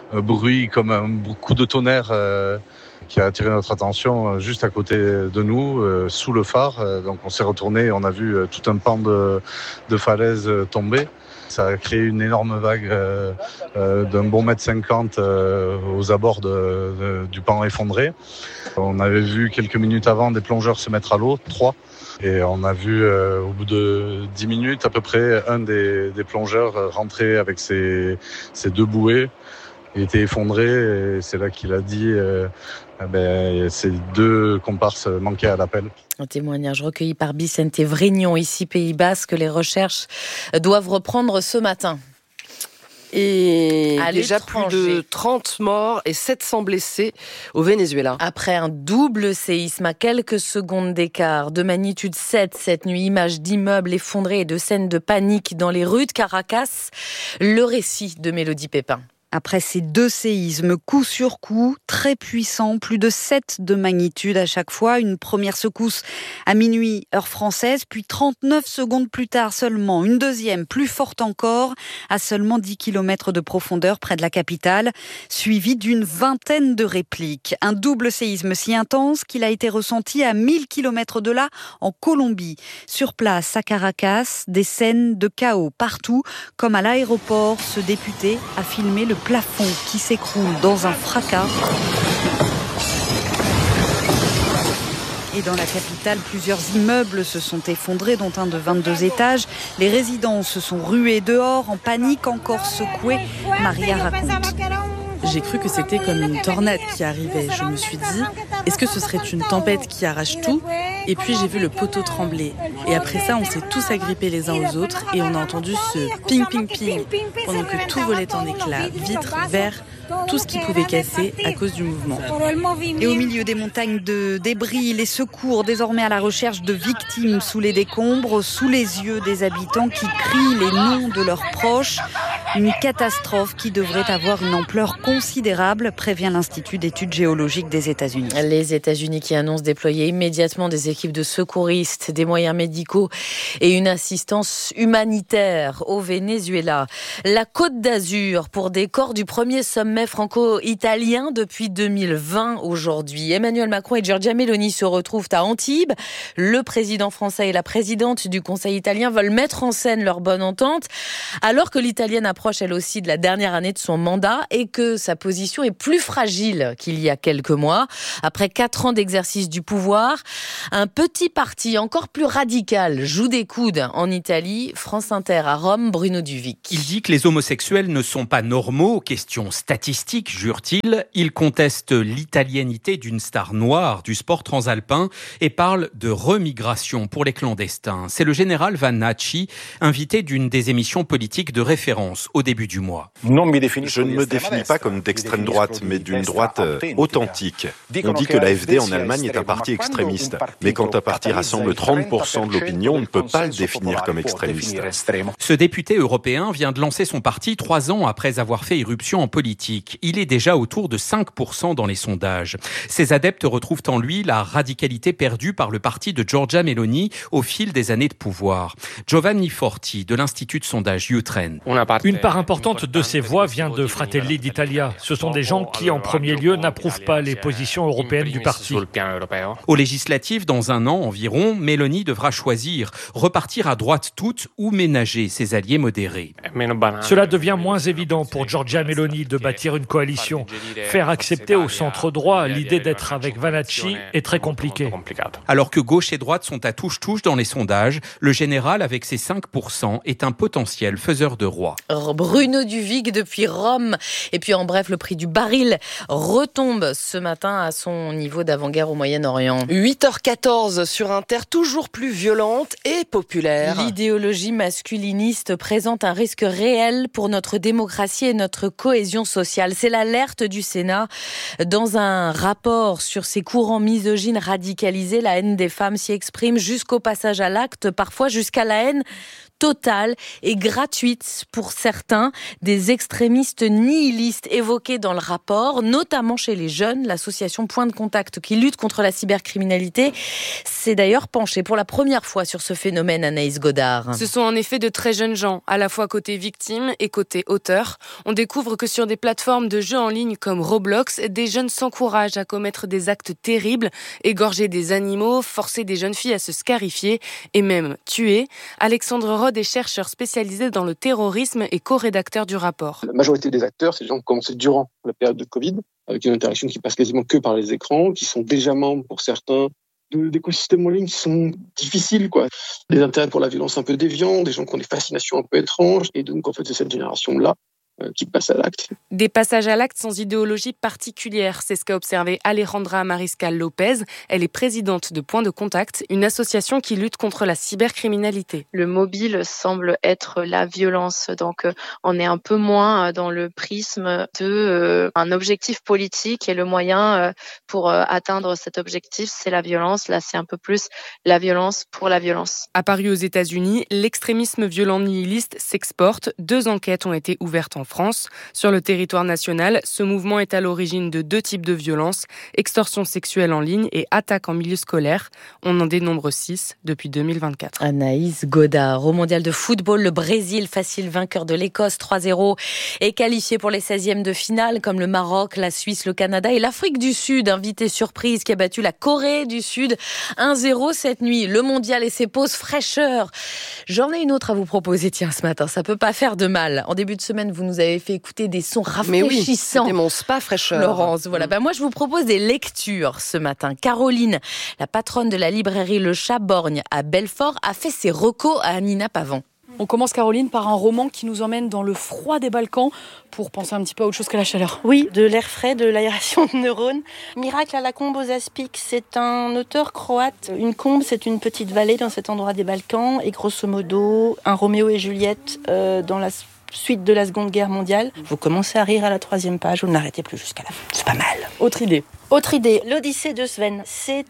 bruit comme un coup de tonnerre euh, qui a attiré notre attention juste à côté de nous, euh, sous le phare. Donc on s'est retourné et on a vu tout un pan de, de falaise tomber. Ça a créé une énorme vague euh, euh, d'un bon mètre cinquante euh, aux abords de, de, du pan effondré. On avait vu quelques minutes avant des plongeurs se mettre à l'eau, trois. Et on a vu euh, au bout de dix minutes à peu près un des, des plongeurs rentrer avec ses, ses deux bouées. Il était effondré et c'est là qu'il a dit euh, eh ben, ces deux comparses manquaient à l'appel. Un témoignage recueilli par Vicente Vrignon, ici Pays Basque. Les recherches doivent reprendre ce matin. Et à déjà plus de trente morts et sept cents blessés au Venezuela. Après un double séisme à quelques secondes d'écart, de magnitude sept cette nuit, images d'immeubles effondrés et de scènes de panique dans les rues de Caracas, le récit de Mélodie Pépin. Après ces deux séismes, coup sur coup, très puissants, plus de sept de magnitude à chaque fois. Une première secousse à minuit, heure française, puis trente-neuf secondes plus tard seulement. Une deuxième, plus forte encore, à seulement dix kilomètres de profondeur près de la capitale, suivie d'une vingtaine de répliques. Un double séisme si intense qu'il a été ressenti à mille kilomètres de là, en Colombie. Sur place, à Caracas, des scènes de chaos partout, comme à l'aéroport. Ce député a filmé le plafond qui s'écroule dans un fracas. Et dans la capitale, plusieurs immeubles se sont effondrés, dont un de vingt-deux étages. Les résidents se sont rués dehors, en panique, encore secoués. Maria raconte. J'ai cru que c'était comme une tornade qui arrivait. Je me suis dit, est-ce que ce serait une tempête qui arrache tout ? Et puis j'ai vu le poteau trembler. Et après ça, on s'est tous agrippés les uns aux autres et on a entendu ce ping, ping, ping pendant que tout volait en éclats. Vitres, verres, tout ce qui pouvait casser à cause du mouvement. Et au milieu des montagnes de débris, les secours désormais à la recherche de victimes sous les décombres, sous les yeux des habitants qui crient les noms de leurs proches. Une catastrophe qui devrait avoir une ampleur considérable, prévient l'Institut d'études géologiques des États-Unis. Les États-Unis qui annoncent déployer immédiatement des équipes de secouristes, des moyens médicaux et une assistance humanitaire au Venezuela. La Côte d'Azur pour des corps du premier sommet franco-italien depuis deux mille vingt aujourd'hui. Emmanuel Macron et Giorgia Meloni se retrouvent à Antibes. Le président français et la présidente du Conseil italien veulent mettre en scène leur bonne entente, alors que l'italienne approche elle aussi de la dernière année de son mandat et que sa position est plus fragile qu'il y a quelques mois. Après quatre ans d'exercice du pouvoir, un petit parti encore plus radical joue des coudes en Italie. France Inter à Rome, Bruno Duvic. Il dit que les homosexuels ne sont pas normaux, question statistique, jure-t-il. Il conteste l'italianité d'une star noire du sport transalpin et parle de remigration pour les clandestins. C'est le général Vannacci, invité d'une des émissions politiques de référence au début du mois. Je ne me définis pas comme d'extrême droite, mais d'une droite euh, authentique. On dit que l'A F D en Allemagne est un parti extrémiste, mais quand un parti rassemble trente pour cent de l'opinion, on ne peut pas le définir comme extrémiste. Ce député européen vient de lancer son parti trois ans après avoir fait irruption en politique. Il est déjà autour de cinq pour cent dans les sondages. Ses adeptes retrouvent en lui la radicalité perdue par le parti de Giorgia Meloni au fil des années de pouvoir. Giovanni Forti de l'Institut de sondage Utrend. Une part importante de ces voix vient de Fratelli d'Italia. Ce sont des gens qui, en premier lieu, n'approuvent pas les positions européennes du parti. Aux législatives, dans un an environ, Meloni devra choisir, repartir à droite toute ou ménager ses alliés modérés. Cela devient moins évident pour Giorgia Meloni de bâtir une coalition. Faire accepter au centre droit l'idée d'être avec Vannacci est très compliqué. Alors que gauche et droite sont à touche-touche dans les sondages, le général, avec ses cinq pour cent, est un potentiel faiseur de roi. Bruno Duvic depuis Rome. Et puis en bref, le prix du baril retombe ce matin à son niveau d'avant-guerre au Moyen-Orient. huit heures quatorze sur un terre toujours plus violente et populaire. L'idéologie masculiniste présente un risque réel pour notre démocratie et notre cohésion sociale. C'est l'alerte du Sénat. Dans un rapport sur ces courants misogynes radicalisés, la haine des femmes s'y exprime jusqu'au passage à l'acte, parfois jusqu'à la haine totale et gratuite pour certains, des extrémistes nihilistes évoqués dans le rapport, notamment chez les jeunes. L'association Point de Contact qui lutte contre la cybercriminalité s'est d'ailleurs penchée pour la première fois sur ce phénomène, Anaïs Godard. Ce sont en effet de très jeunes gens, à la fois côté victime et côté auteur. On découvre que sur des plateformes de jeux en ligne comme Roblox, des jeunes s'encouragent à commettre des actes terribles, égorger des animaux, forcer des jeunes filles à se scarifier et même tuer. Alexandre Rod est chercheur spécialisé dans le terrorisme et co-rédacteur du rapport. La majorité des acteurs, c'est des gens qui ont commencé durant la période de Covid, avec une interaction qui passe quasiment que par les écrans, qui sont déjà membres pour certains de, d'écosystèmes en ligne qui sont difficiles, quoi. Des intérêts pour la violence un peu déviants, des gens qui ont des fascinations un peu étranges, et donc en fait c'est cette génération-là qui passe à l'acte. Des passages à l'acte sans idéologie particulière, c'est ce qu'a observé Alejandra Mariscal Lopez. Elle est présidente de Point de Contact, une association qui lutte contre la cybercriminalité. Le mobile semble être la violence, donc on est un peu moins dans le prisme de euh, un objectif politique et le moyen euh, pour euh, atteindre cet objectif, c'est la violence. Là, c'est un peu plus la violence pour la violence. Apparu aux États-Unis, l'extrémisme violent nihiliste s'exporte. Deux enquêtes ont été ouvertes en France. Sur le territoire national, ce mouvement est à l'origine de deux types de violences, extorsion sexuelle en ligne et attaque en milieu scolaire. On en dénombre six depuis deux mille vingt-quatre. Anaïs Godard. Au mondial de football, le Brésil, facile vainqueur de l'Écosse trois zéro, est qualifié pour les seizièmes de finale, comme le Maroc, la Suisse, le Canada et l'Afrique du Sud, invité surprise qui a battu la Corée du Sud un zéro cette nuit. Le mondial et ses pauses fraîcheur. J'en ai une autre à vous proposer, tiens, ce matin. Ça peut pas faire de mal. En début de semaine, vous nous avez fait écouter des sons rafraîchissants. Mais oui, c'était mon spa fraîcheur. Laurence, voilà. Ben moi, je vous propose des lectures ce matin. Caroline, la patronne de la librairie Le Chat-Borgne à Belfort, a fait ses recos à Nina Pavon. On commence, Caroline, par un roman qui nous emmène dans le froid des Balkans pour penser un petit peu à autre chose qu'à la chaleur. Oui, de l'air frais, de l'aération de neurones. Miracle à la combe aux aspics, c'est un auteur croate. Une combe, c'est une petite vallée dans cet endroit des Balkans. Et grosso modo, un Roméo et Juliette euh, dans la suite de la Seconde Guerre mondiale. Vous commencez à rire à la troisième page, vous n'arrêtez plus jusqu'à la fin. C'est pas mal. Autre idée. Autre idée, l'Odyssée de Sven. C'est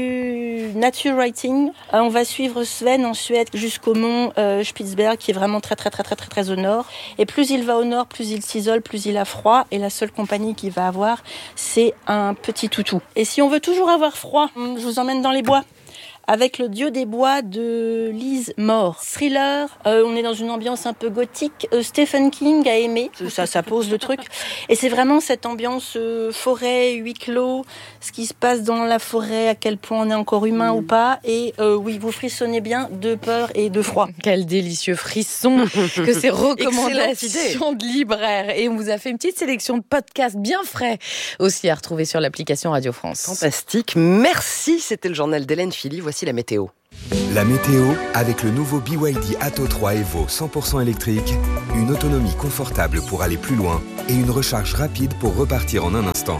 du nature writing. Euh, on va suivre Sven en Suède jusqu'au mont euh, Spitzberg, qui est vraiment très très très très très très au nord. Et plus il va au nord, plus il s'isole, plus il a froid. Et la seule compagnie qu'il va avoir, c'est un petit toutou. Et si on veut toujours avoir froid, je vous emmène dans les bois. Avec le Dieu des bois de Liz Moore. Thriller, euh, on est dans une ambiance un peu gothique. Euh, Stephen King a aimé, ça, ça pose le truc. Et c'est vraiment cette ambiance euh, forêt, huis clos, ce qui se passe dans la forêt, à quel point on est encore humain mmh. ou pas. Et euh, oui, vous frissonnez bien de peur et de froid. Quel délicieux frisson que ces recommandations de libraires. Et on vous a fait une petite sélection de podcasts bien frais aussi à retrouver sur l'application Radio France. Fantastique, merci. C'était le journal d'Hélène Philly. Voici la météo. La météo avec le nouveau B Y D Atto trois Evo cent pour cent électrique, une autonomie confortable pour aller plus loin et une recharge rapide pour repartir en un instant.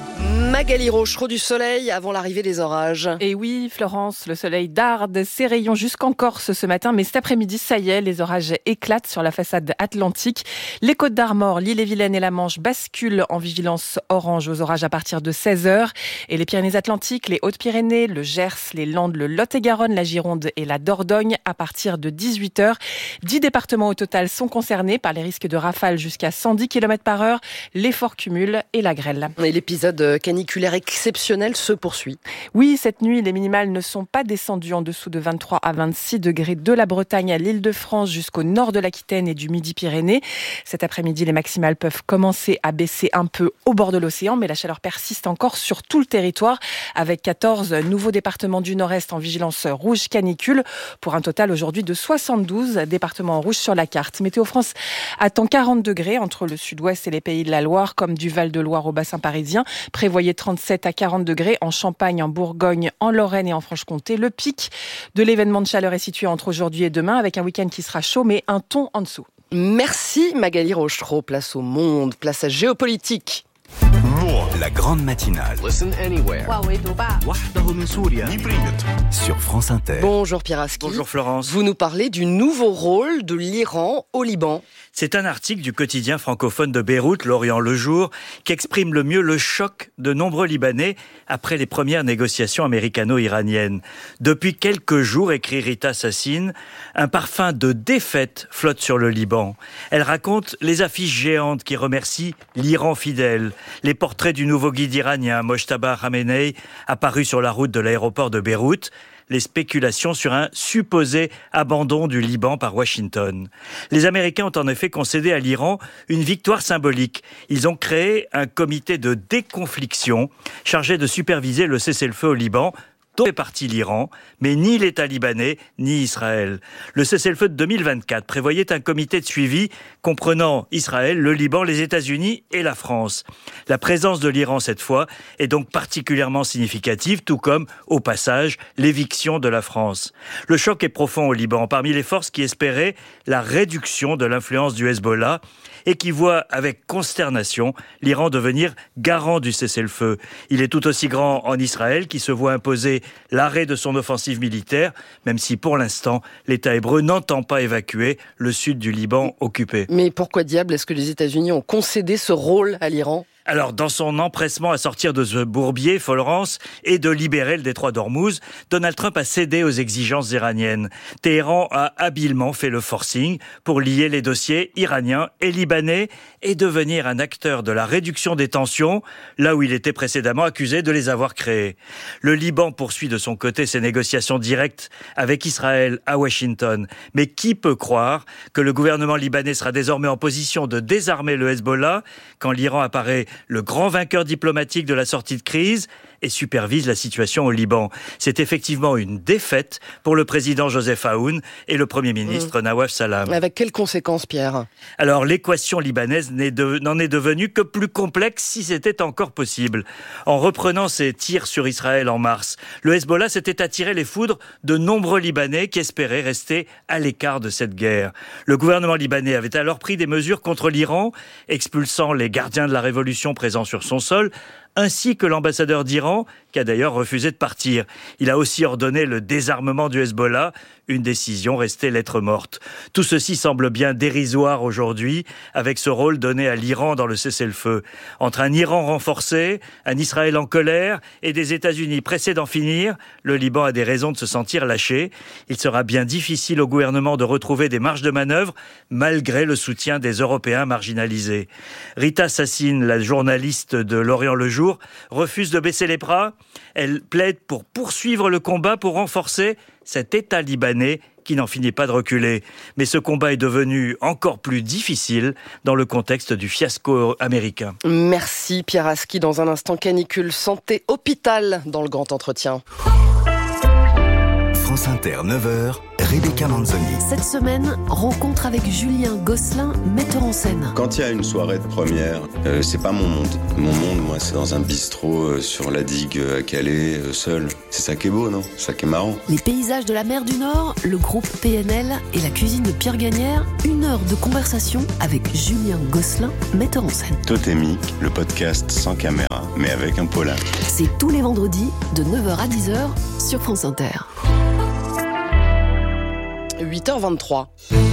Magali Rochereau, du soleil avant l'arrivée des orages. Et oui, Florence, le soleil darde ses rayons jusqu'en Corse ce matin, mais cet après-midi, ça y est, les orages éclatent sur la façade atlantique. Les Côtes d'Armor, l'Île-et-Vilaine et la Manche basculent en vigilance orange aux orages à partir de seize heures. Et les Pyrénées-Atlantiques, les Hautes-Pyrénées, le Gers, les Landes, le Lot-et-Garonne, la Gironde et la Dordogne à partir de dix-huit heures. Dix départements au total sont concernés par les risques de rafales jusqu'à cent dix kilomètres par heure, les forts cumuls et la grêle. Et l'épisode caniculaire exceptionnel se poursuit. Oui, cette nuit, les minimales ne sont pas descendues en dessous de vingt-trois à vingt-six degrés de la Bretagne à l'Île-de-France jusqu'au nord de l'Aquitaine et du Midi-Pyrénées. Cet après-midi, les maximales peuvent commencer à baisser un peu au bord de l'océan, mais la chaleur persiste encore sur tout le territoire avec quatorze nouveaux départements du nord-est en vigilance rouge canicule pour un total aujourd'hui de soixante-douze départements rouges sur la carte. Météo France attend quarante degrés entre le sud-ouest et les pays de la Loire comme du Val-de-Loire au bassin parisien. Prévoyez trente-sept à quarante degrés en Champagne, en Bourgogne, en Lorraine et en Franche-Comté. Le pic de l'événement de chaleur est situé entre aujourd'hui et demain avec un week-end qui sera chaud mais un ton en dessous. Merci Magali Rochereau. Place au monde, place à géopolitique. La grande matinale. Listen anywhere. Sur France Inter. Bonjour Pierre Aski. Bonjour Florence. Vous nous parlez du nouveau rôle de l'Iran au Liban. C'est un article du quotidien francophone de Beyrouth, L'Orient le Jour, qui exprime le mieux le choc de nombreux Libanais après les premières négociations américano-iraniennes. Depuis quelques jours, écrit Rita Sassine, un parfum de défaite flotte sur le Liban. Elle raconte les affiches géantes qui remercient l'Iran fidèle, les portraits du nouveau guide iranien Mojtaba Khamenei apparu sur la route de l'aéroport de Beyrouth, les spéculations sur un supposé abandon du Liban par Washington. Les Américains ont en effet concédé à l'Iran une victoire symbolique. Ils ont créé un comité de déconfliction chargé de superviser le cessez-le-feu au Liban, dont fait partie l'Iran, mais ni l'État libanais, ni Israël. Le cessez-le-feu de deux mille vingt-quatre prévoyait un comité de suivi comprenant Israël, le Liban, les États-Unis et la France. La présence de l'Iran cette fois est donc particulièrement significative, tout comme, au passage, l'éviction de la France. Le choc est profond au Liban, parmi les forces qui espéraient la réduction de l'influence du Hezbollah et qui voient avec consternation l'Iran devenir garant du cessez-le-feu. Il est tout aussi grand en Israël qui se voit imposer l'arrêt de son offensive militaire, même si pour l'instant, l'État hébreu n'entend pas évacuer le sud du Liban occupé. Mais pourquoi diable est-ce que les États-Unis ont concédé ce rôle à l'Iran ? Alors, dans son empressement à sortir de ce bourbier, Florence, et de libérer le détroit d'Ormuz, Donald Trump a cédé aux exigences iraniennes. Téhéran a habilement fait le forcing pour lier les dossiers iraniens et libanais et devenir un acteur de la réduction des tensions, là où il était précédemment accusé de les avoir créées. Le Liban poursuit de son côté ses négociations directes avec Israël à Washington. Mais qui peut croire que le gouvernement libanais sera désormais en position de désarmer le Hezbollah quand l'Iran apparaît le grand vainqueur diplomatique de la sortie de crise et supervise la situation au Liban. C'est effectivement une défaite pour le président Joseph Aoun et le Premier ministre mmh. Nawaf Salam. Avec quelles conséquences, Pierre ? Alors, l'équation libanaise n'est de, n'en est devenue que plus complexe si c'était encore possible. En reprenant ses tirs sur Israël en mars, le Hezbollah s'était attiré les foudres de nombreux Libanais qui espéraient rester à l'écart de cette guerre. Le gouvernement libanais avait alors pris des mesures contre l'Iran, expulsant les gardiens de la révolution présents sur son sol, ainsi que l'ambassadeur d'Iran, qui a d'ailleurs refusé de partir. Il a aussi ordonné le désarmement du Hezbollah, une décision restée lettre morte. Tout ceci semble bien dérisoire aujourd'hui, avec ce rôle donné à l'Iran dans le cessez-le-feu. Entre un Iran renforcé, un Israël en colère et des États-Unis pressés d'en finir, le Liban a des raisons de se sentir lâché. Il sera bien difficile au gouvernement de retrouver des marges de manœuvre, malgré le soutien des Européens marginalisés. Rita Sassine, la journaliste de L'Orient le Jour, refuse de baisser les bras. Elle plaide pour poursuivre le combat pour renforcer cet État libanais qui n'en finit pas de reculer. Mais ce combat est devenu encore plus difficile dans le contexte du fiasco américain. Merci Pierre Aski. Dans un instant, canicule, santé, hôpital dans le grand entretien. France Inter, neuf heures, Rebecca Manzoni. Cette semaine, rencontre avec Julien Gosselin, metteur en scène. Quand il y a une soirée de première, euh, c'est pas mon monde. Mon monde, moi, c'est dans un bistrot euh, sur la digue à Calais, euh, seul. C'est ça qui est beau, non ? C'est ça qui est marrant. Les paysages de la mer du Nord, le groupe P N L et la cuisine de Pierre Gagnère. Une heure de conversation avec Julien Gosselin, metteur en scène. Totémique, le podcast sans caméra, mais avec un polar. C'est tous les vendredis, de neuf heures à dix heures, sur France Inter. huit heures vingt-trois.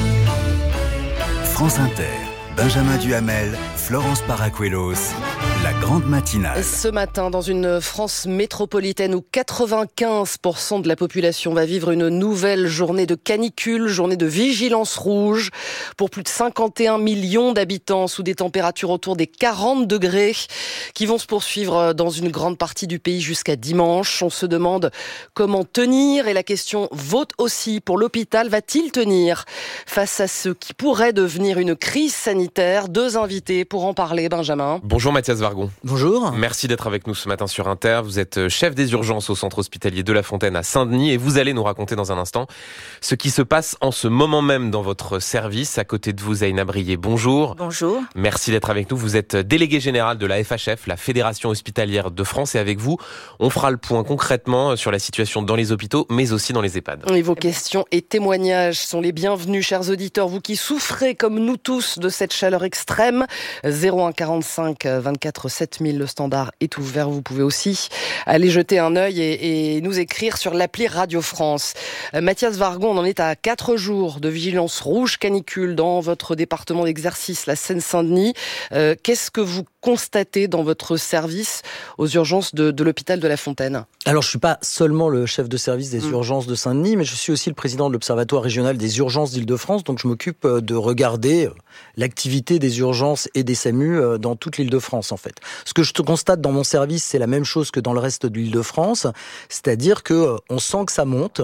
France Inter, Benjamin Duhamel, Florence Paracuelos, la grande matinale. Ce matin, dans une France métropolitaine où quatre-vingt-quinze pour cent de la population va vivre une nouvelle journée de canicule, journée de vigilance rouge, pour plus de cinquante et un millions d'habitants sous des températures autour des quarante degrés, qui vont se poursuivre dans une grande partie du pays jusqu'à dimanche. On se demande comment tenir, et la question vaut aussi pour l'hôpital. Va-t-il tenir face à ce qui pourrait devenir une crise sanitaire? Deux invités pour en parler, Benjamin. Bonjour Mathias Vargon. Bonjour. Merci d'être avec nous ce matin sur Inter. Vous êtes chef des urgences au centre hospitalier de La Fontaine à Saint-Denis et vous allez nous raconter dans un instant ce qui se passe en ce moment même dans votre service. À côté de vous, Zainab Brié, bonjour. Bonjour. Merci d'être avec nous. Vous êtes délégué général de la F H F, la Fédération hospitalière de France, et avec vous, on fera le point concrètement sur la situation dans les hôpitaux, mais aussi dans les EHPAD. Et vos questions et témoignages sont les bienvenus, chers auditeurs, vous qui souffrez comme nous tous de cette chaleur extrême. zéro un quarante-cinq vingt-quatre sept mille, le standard est ouvert. Vous pouvez aussi aller jeter un œil et, et nous écrire sur l'appli Radio France. Euh, Mathias Vargon, on en est à quatre jours de vigilance rouge canicule dans votre département d'exercice, la Seine-Saint-Denis. Euh, qu'est-ce que vous constatez dans votre service aux urgences de, de l'hôpital de La Fontaine? Alors, je ne suis pas seulement le chef de service des mmh. urgences de Saint-Denis, mais je suis aussi le président de l'Observatoire régional des urgences d'Île-de-France. Donc, je m'occupe de regarder l'activité des urgences et des S A M U dans toute l'Île-de-France, en fait. Ce que je constate dans mon service, c'est la même chose que dans le reste de l'Île-de-France, c'est-à-dire que on sent que ça monte.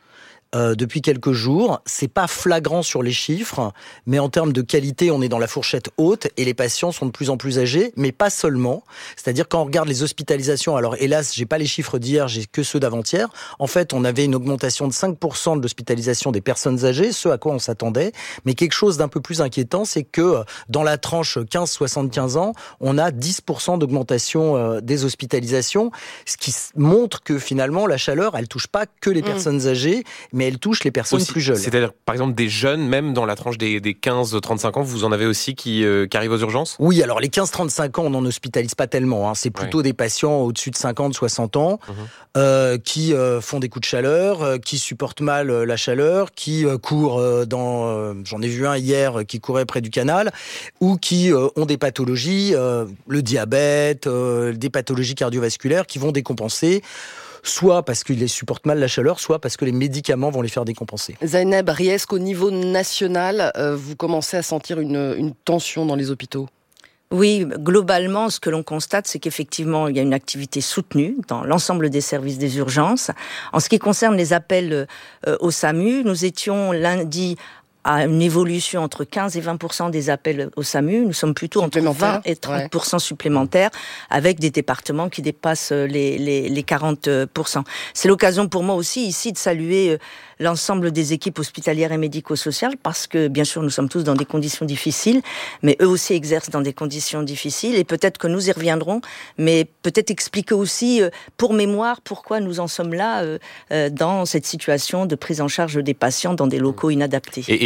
Euh, depuis quelques jours, c'est pas flagrant sur les chiffres, mais en termes de qualité, on est dans la fourchette haute et les patients sont de plus en plus âgés, mais pas seulement. C'est-à-dire quand on regarde les hospitalisations, alors hélas, j'ai pas les chiffres d'hier, j'ai que ceux d'avant-hier. En fait, on avait une augmentation de cinq pour cent de l'hospitalisation des personnes âgées, ce à quoi on s'attendait. Mais quelque chose d'un peu plus inquiétant, c'est que dans la tranche quinze soixante-quinze ans, on a dix pour cent d'augmentation euh, des hospitalisations, ce qui montre que finalement la chaleur, elle touche pas que les mmh. personnes âgées, mais elle touche les personnes aussi, plus jeunes. C'est-à-dire, par exemple, des jeunes, même dans la tranche des, des quinze trente-cinq ans, vous en avez aussi qui, euh, qui arrivent aux urgences? Oui, alors les quinze trente-cinq ans, on n'en hospitalise pas tellement. Hein. C'est plutôt ouais. des patients au-dessus de cinquante soixante ans mmh. euh, qui euh, font des coups de chaleur, euh, qui supportent mal euh, la chaleur, qui euh, courent euh, dans... Euh, j'en ai vu un hier euh, qui courait près du canal, ou qui euh, ont des pathologies, euh, le diabète, euh, des pathologies cardiovasculaires qui vont décompenser, soit parce qu'ils les supportent mal la chaleur, soit parce que les médicaments vont les faire décompenser. Zainab Brié, est-ce qu'au niveau national, euh, vous commencez à sentir une, une tension dans les hôpitaux? Oui, globalement, ce que l'on constate, c'est qu'effectivement, il y a une activité soutenue dans l'ensemble des services des urgences. En ce qui concerne les appels euh, au S A M U, nous étions lundi à une évolution entre quinze et vingt pour cent des appels au S A M U. Nous sommes plutôt entre vingt et trente pour cent supplémentaires, avec des départements qui dépassent les, les, les quarante pour cent. C'est l'occasion pour moi aussi ici de saluer l'ensemble des équipes hospitalières et médico-sociales, parce que bien sûr nous sommes tous dans des conditions difficiles, mais eux aussi exercent dans des conditions difficiles, et peut-être que nous y reviendrons, mais peut-être expliquer aussi pour mémoire pourquoi nous en sommes là dans cette situation de prise en charge des patients dans des locaux inadaptés. Et, et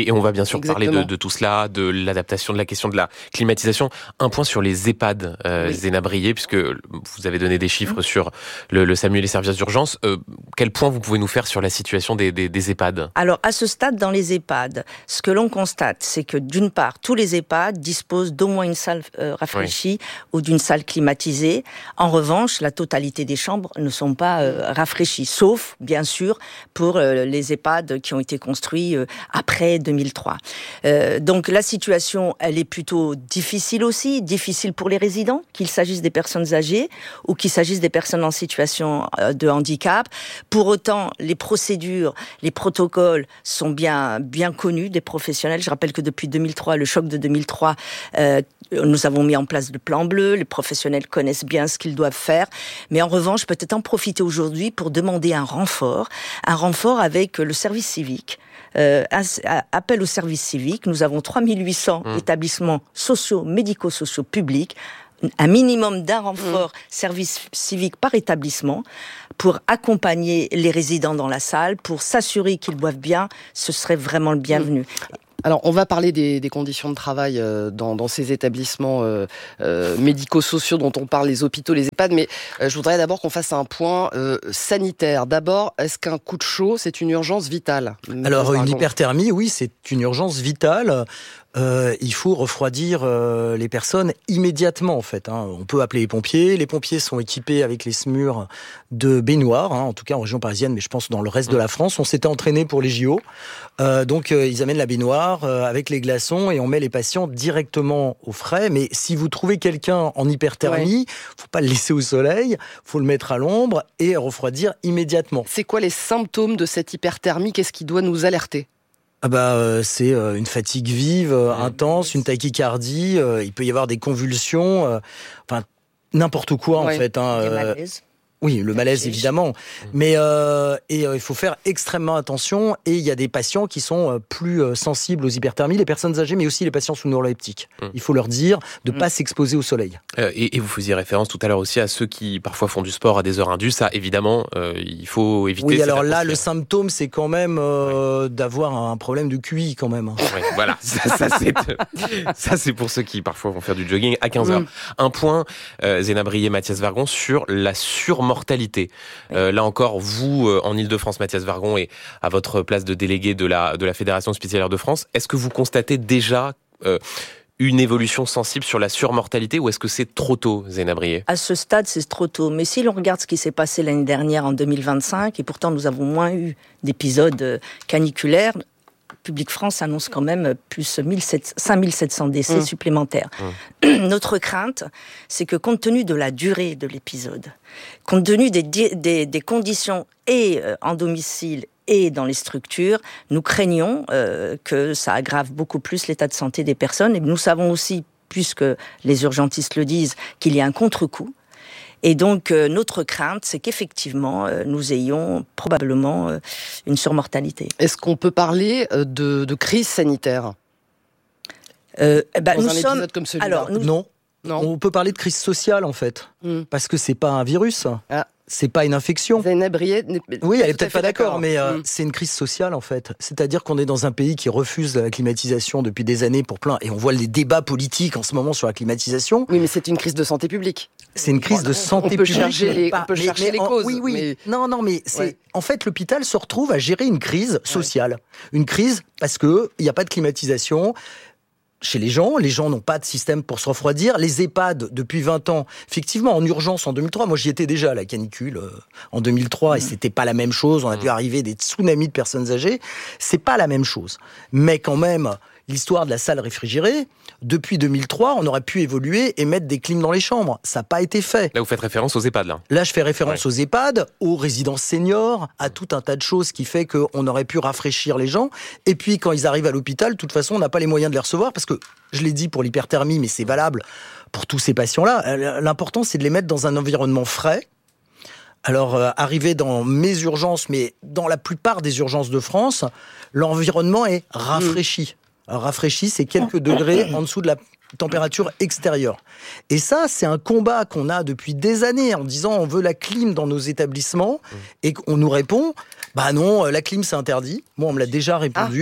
Et on va bien sûr Exactement. parler de, de tout cela, de l'adaptation, de la question de la climatisation. Un point sur les EHPAD, euh, oui. Zéna Brié, puisque vous avez donné des chiffres mmh. sur le, le SAMU et les services d'urgence. Euh, quel point vous pouvez nous faire sur la situation des, des, des EHPAD ? Alors, à ce stade, dans les EHPAD, ce que l'on constate, c'est que d'une part, tous les EHPAD disposent d'au moins une salle euh, rafraîchie oui. ou d'une salle climatisée. En revanche, la totalité des chambres ne sont pas euh, rafraîchies, sauf, bien sûr, pour euh, les EHPAD qui ont été construits euh, après deux mille trois. Euh, donc, la situation, elle est plutôt difficile aussi, difficile pour les résidents, qu'il s'agisse des personnes âgées ou qu'il s'agisse des personnes en situation euh, de handicap. Pour autant, les procédures, les protocoles sont bien, bien connus des professionnels. Je rappelle que depuis deux mille trois, le choc de deux mille trois, euh, nous avons mis en place le plan bleu. Les professionnels connaissent bien ce qu'ils doivent faire. Mais en revanche, peut-être en profiter aujourd'hui pour demander un renfort, un renfort avec le service civique. Euh, appel au service civique. Nous avons trois mille huit cents mmh. établissements sociaux, médico-sociaux publics, un minimum d'un renfort mmh. service civique par établissement pour accompagner les résidents dans la salle, pour s'assurer qu'ils boivent bien. Ce serait vraiment le bienvenu. Mmh. Alors, on va parler des, des conditions de travail euh, dans, dans ces établissements euh, euh, médico-sociaux dont on parle, les hôpitaux, les EHPAD, mais euh, je voudrais d'abord qu'on fasse un point euh, sanitaire. D'abord, est-ce qu'un coup de chaud, c'est une urgence vitale ? Alors, une hyperthermie, oui, c'est une urgence vitale. Euh, il faut refroidir euh, les personnes immédiatement, en fait. Hein. On peut appeler les pompiers. Les pompiers sont équipés avec les SMUR de baignoires, hein, en tout cas en région parisienne, mais je pense dans le reste de la France. On s'était entraîné pour les J O. Euh, donc, euh, ils amènent la baignoire euh, avec les glaçons et on met les patients directement au frais. Mais si vous trouvez quelqu'un en hyperthermie, ouais. faut pas le laisser au soleil, faut le mettre à l'ombre et refroidir immédiatement. C'est quoi les symptômes de cette hyperthermie ? Qu'est-ce qui doit nous alerter ? Ah bah euh, c'est euh, une fatigue vive, euh, intense, une tachycardie, euh, il peut y avoir des convulsions, euh, enfin n'importe quoi ouais. en fait. Hein, des malaises. Oui, le malaise évidemment, mais euh, et euh, il faut faire extrêmement attention. Et il y a des patients qui sont euh, plus euh, sensibles aux hyperthermies, les personnes âgées, mais aussi les patients sous neuroleptiques. Mmh. Il faut leur dire de ne mmh. pas s'exposer au soleil. Euh, et, et vous faisiez référence tout à l'heure aussi à ceux qui parfois font du sport à des heures indues. Ça, évidemment, euh, il faut éviter. Oui, alors là, le symptôme, c'est quand même euh, ouais. d'avoir un problème de Q I quand même. Ouais, voilà, ça, ça, c'est, ça c'est pour ceux qui parfois vont faire du jogging à quinze heures. Mmh. Un point, euh, Zéna Brié, Mathias Vargon, sur la surmortalité. Mortalité. Euh, là encore, vous, euh, en Ile-de-France, Mathias Vargon, et à votre place de délégué de la, de la Fédération hospitalière de France, est-ce que vous constatez déjà euh, une évolution sensible sur la surmortalité ou est-ce que c'est trop tôt, Zéna Brié ? À ce stade, c'est trop tôt. Mais si l'on regarde ce qui s'est passé l'année dernière, en deux mille vingt-cinq, et pourtant nous avons moins eu d'épisodes caniculaires, Public France annonce quand même plus cinq mille sept cents décès mmh. supplémentaires. Mmh. Notre crainte, c'est que compte tenu de la durée de l'épisode, compte tenu des, des, des conditions et euh, en domicile et dans les structures, nous craignons euh, que ça aggrave beaucoup plus l'état de santé des personnes. Et nous savons aussi, puisque les urgentistes le disent, qu'il y a un contre-coup. Et donc, euh, notre crainte, c'est qu'effectivement, euh, nous ayons probablement euh, une surmortalité. Est-ce qu'on peut parler euh, de, de crise sanitaire euh, bah, Dans nous un sommes... épisode comme celui-là Alors, nous... non. non. On peut parler de crise sociale, en fait. Mm. Parce que c'est pas un virus. Ah. C'est pas une infection. Zéna Brié, oui, elle est peut-être pas d'accord, d'accord mais euh, mmh. c'est une crise sociale en fait. C'est-à-dire qu'on est dans un pays qui refuse la climatisation depuis des années pour plein, et on voit les débats politiques en ce moment sur la climatisation. Oui, mais c'est une crise de santé publique. C'est une crise de santé on peut publique. Chercher les, pas, on peut mais, chercher mais, les en, causes. Oui, oui. Mais... Non, non, mais c'est ouais. en fait l'hôpital se retrouve à gérer une crise sociale, ouais. une crise parce que il y a pas de climatisation. Chez les gens, les gens n'ont pas de système pour se refroidir. Les EHPAD, depuis vingt ans, effectivement, en urgence en deux mille trois, moi j'y étais déjà à la canicule euh, en deux mille trois, mmh. et c'était pas la même chose. On a mmh. vu arriver des tsunamis de personnes âgées. C'est pas la même chose. Mais quand même, l'histoire de la salle réfrigérée, depuis deux mille trois, on aurait pu évoluer et mettre des clims dans les chambres. Ça n'a pas été fait. Là, vous faites référence aux EHPAD, là. Là, je fais référence ouais. aux EHPAD, aux résidences seniors, à tout un tas de choses qui fait qu'on aurait pu rafraîchir les gens. Et puis, quand ils arrivent à l'hôpital, de toute façon, on n'a pas les moyens de les recevoir parce que, je l'ai dit pour l'hyperthermie, mais c'est valable pour tous ces patients-là. L'important, c'est de les mettre dans un environnement frais. Alors, euh, arriver dans mes urgences, mais dans la plupart des urgences de France, l'environnement est rafraîchi. Mmh. Alors, rafraîchi, c'est quelques degrés en dessous de la température extérieure. Et ça, c'est un combat qu'on a depuis des années en disant on veut la clim dans nos établissements, mmh. et qu'on nous répond bah non, la clim c'est interdit. Moi, on me l'a déjà répondu. Ah.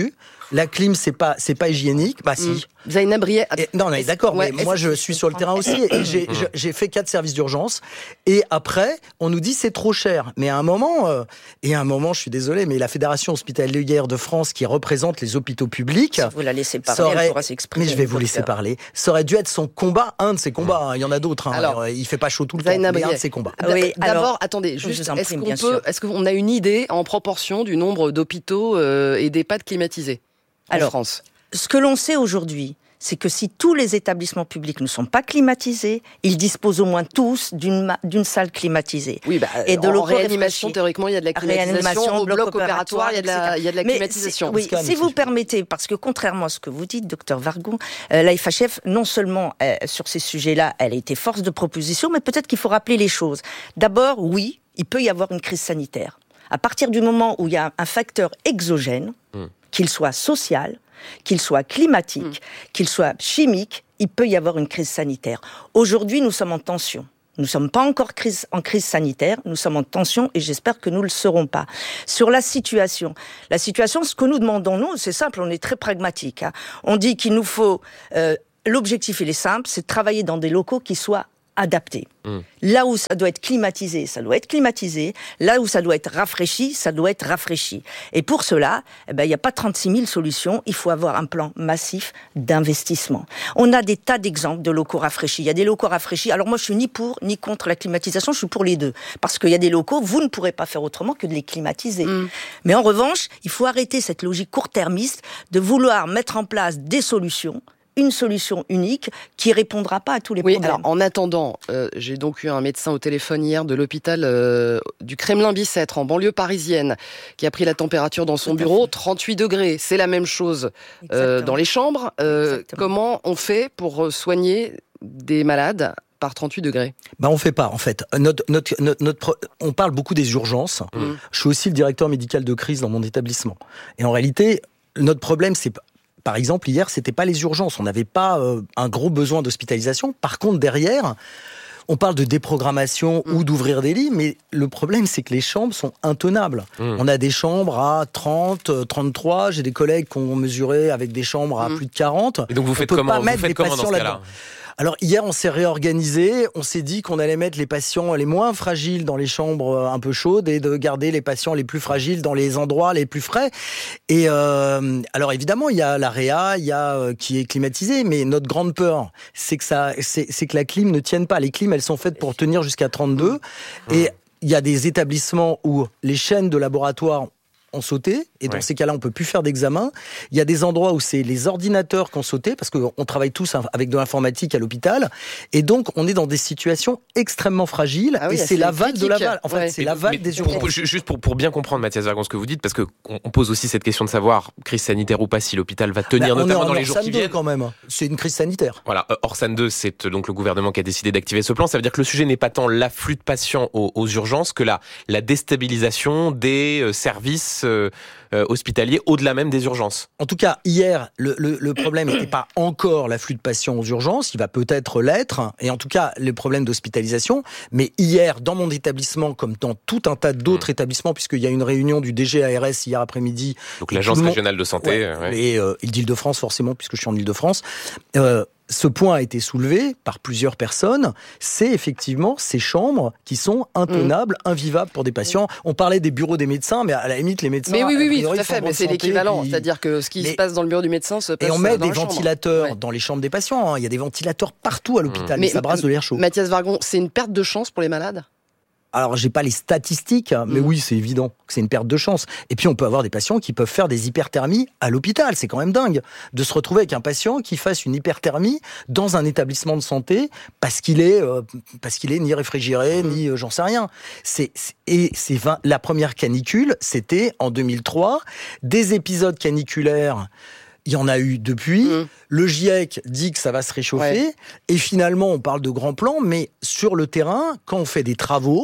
La clim, c'est pas, c'est pas hygiénique. Bah, si. Mmh. Zainab Briet. Et, non, on est d'accord, ouais, mais moi, je suis sur le terrain aussi. Et j'ai, Mmh. j'ai fait quatre services d'urgence. Et après, on nous dit c'est trop cher. Mais à un moment, euh, et à un moment, je suis désolé, mais la Fédération hospitalière de France, qui représente les hôpitaux publics. Si vous la laissez parler, aurait, elle pourra s'exprimer. mais je vais vous laisser parler. Ça aurait dû être son combat, un de ses combats. Hein. Il y en a d'autres. Hein. Alors, il fait pas chaud tout le Zainab temps, mais un Briet. de ses combats. Ah oui, D'abord, alors, attendez, juste, est-ce prie, qu'on bien peut, sûr. est-ce qu'on a une idée en proportion du nombre d'hôpitaux euh, et d'EHPAD climatisés en Alors, France? Ce que l'on sait aujourd'hui, c'est que si tous les établissements publics ne sont pas climatisés, ils disposent au moins tous d'une, ma- d'une salle climatisée. Oui, bah, et de en l'eau réanimation, réfléchie. théoriquement, il y a de la climatisation. Réanimation, Au bloc, bloc opératoire, il y a de la, il y a de la Mais climatisation. c'est- oui, si vous permettez, parce que contrairement à ce que vous dites, docteur Vargon, euh, la F H F, non seulement euh, sur ces sujets-là, elle a été force de proposition, mais peut-être qu'il faut rappeler les choses. D'abord, oui, il peut y avoir une crise sanitaire. À partir du moment où il y a un facteur exogène, mmh. qu'il soit social, qu'il soit climatique, mmh. qu'il soit chimique, il peut y avoir une crise sanitaire. Aujourd'hui, nous sommes en tension. Nous ne sommes pas encore crise, en crise sanitaire, nous sommes en tension et j'espère que nous ne le serons pas. Sur la situation, la situation, ce que nous demandons, nous, c'est simple, on est très pragmatique. Hein. On dit qu'il nous faut... Euh, l'objectif, il est simple, c'est de travailler dans des locaux qui soient adapté. Mmh. Là où ça doit être climatisé, ça doit être climatisé. Là où ça doit être rafraîchi, ça doit être rafraîchi. Et pour cela, eh ben, il n'y a pas trente-six mille solutions. Il faut avoir un plan massif d'investissement. On a des tas d'exemples de locaux rafraîchis. Il y a des locaux rafraîchis. Alors moi, je suis ni pour, ni contre la climatisation. Je suis pour les deux. Parce qu'il y a des locaux, vous ne pourrez pas faire autrement que de les climatiser. Mmh. Mais en revanche, il faut arrêter cette logique court-termiste de vouloir mettre en place des solutions, une solution unique qui répondra pas à tous les oui, problèmes. Alors, en attendant, euh, j'ai donc eu un médecin au téléphone hier de l'hôpital euh, du Kremlin-Bicêtre, en banlieue parisienne, qui a pris la température dans son bureau, trente-huit degrés. C'est la même chose euh, dans les chambres. Euh, comment on fait pour soigner des malades par trente-huit degrés? Bah on fait pas, en fait. Notre, notre, notre, notre, on parle beaucoup des urgences. Mmh. Je suis aussi le directeur médical de crise dans mon établissement. Et en réalité, notre problème, c'est... Par exemple, hier, c'était pas les urgences. On n'avait pas euh, un gros besoin d'hospitalisation. Par contre, derrière, on parle de déprogrammation mmh. ou d'ouvrir des lits, mais le problème, c'est que les chambres sont intenables. Mmh. On a des chambres à trente, trente-trois. J'ai des collègues qui ont mesuré avec des chambres à mmh. plus de quarante. Et donc, vous on faites peut comment, pas vous mettre faites des comment patients dans ce là-dedans. cas-là ? Alors hier, on s'est réorganisé, on s'est dit qu'on allait mettre les patients les moins fragiles dans les chambres un peu chaudes et de garder les patients les plus fragiles dans les endroits les plus frais. Et euh, alors évidemment, il y a la réa, il y a euh, qui est climatisée, mais notre grande peur, c'est que ça, c'est, c'est que la clim ne tienne pas. Les clims, elles sont faites pour tenir jusqu'à trente-deux, mmh. et il y a des établissements où les chaînes de laboratoire ont sauté, et dans ouais. ces cas-là, on peut plus faire d'examen. Il y a des endroits où c'est les ordinateurs qui ont sauté, parce qu'on travaille tous avec de l'informatique à l'hôpital, et donc on est dans des situations extrêmement fragiles, ah oui, et c'est l'aval de l'aval. En fait, ouais. c'est l'aval des urgences. Juste pour, pour bien comprendre, Mathias Vargon, ce que vous dites, parce qu'on on pose aussi cette question de savoir, crise sanitaire ou pas, si l'hôpital va tenir, bah, notamment dans les jours qui viennent. Quand même. C'est une crise sanitaire. Voilà, Orsan deux, c'est donc le gouvernement qui a décidé d'activer ce plan. Ça veut dire que le sujet n'est pas tant l'afflux de patients aux, aux urgences que la, la déstabilisation des euh, services euh, Euh, hospitaliers au-delà même des urgences. En tout cas, hier, le, le, le problème n'était pas encore l'afflux de patients aux urgences, il va peut-être l'être, et en tout cas, les problèmes d'hospitalisation. Mais hier, dans mon établissement, comme dans tout un tas d'autres mmh. établissements, puisqu'il y a une réunion du D G A R S hier après-midi. Donc l'Agence régionale de santé. Ouais, ouais. Et euh, d'Île-de-France, forcément, puisque je suis en Île-de-France. Euh, Ce point a été soulevé par plusieurs personnes, c'est effectivement ces chambres qui sont intenables, mmh. invivables pour des patients. On parlait des bureaux des médecins, mais à la limite, les médecins... Mais oui, oui, oui, priori, tout à fait, mais c'est santé, l'équivalent. puis... C'est-à-dire que ce qui mais... se passe dans le bureau du médecin se passe dans la chambre. Et on met des ventilateurs ouais. dans les chambres des patients. Hein. Il y a des ventilateurs partout à l'hôpital, mmh. mais, mais ça brasse de l'air chaud. Mathias Vargon, c'est une perte de chance pour les malades ? Alors, j'ai pas les statistiques, mais mmh. oui, c'est évident que c'est une perte de chance. Et puis, on peut avoir des patients qui peuvent faire des hyperthermies à l'hôpital. C'est quand même dingue de se retrouver avec un patient qui fasse une hyperthermie dans un établissement de santé parce qu'il est, euh, parce qu'il est ni réfrigéré, mmh. ni euh, j'en sais rien. C'est, c'est et c'est vingt, la première canicule, c'était en deux mille trois. Des épisodes caniculaires. Il y en a eu depuis. Mmh. Le GIEC dit que ça va se réchauffer. Ouais. Et finalement, on parle de grands plans, mais sur le terrain, quand on fait des travaux,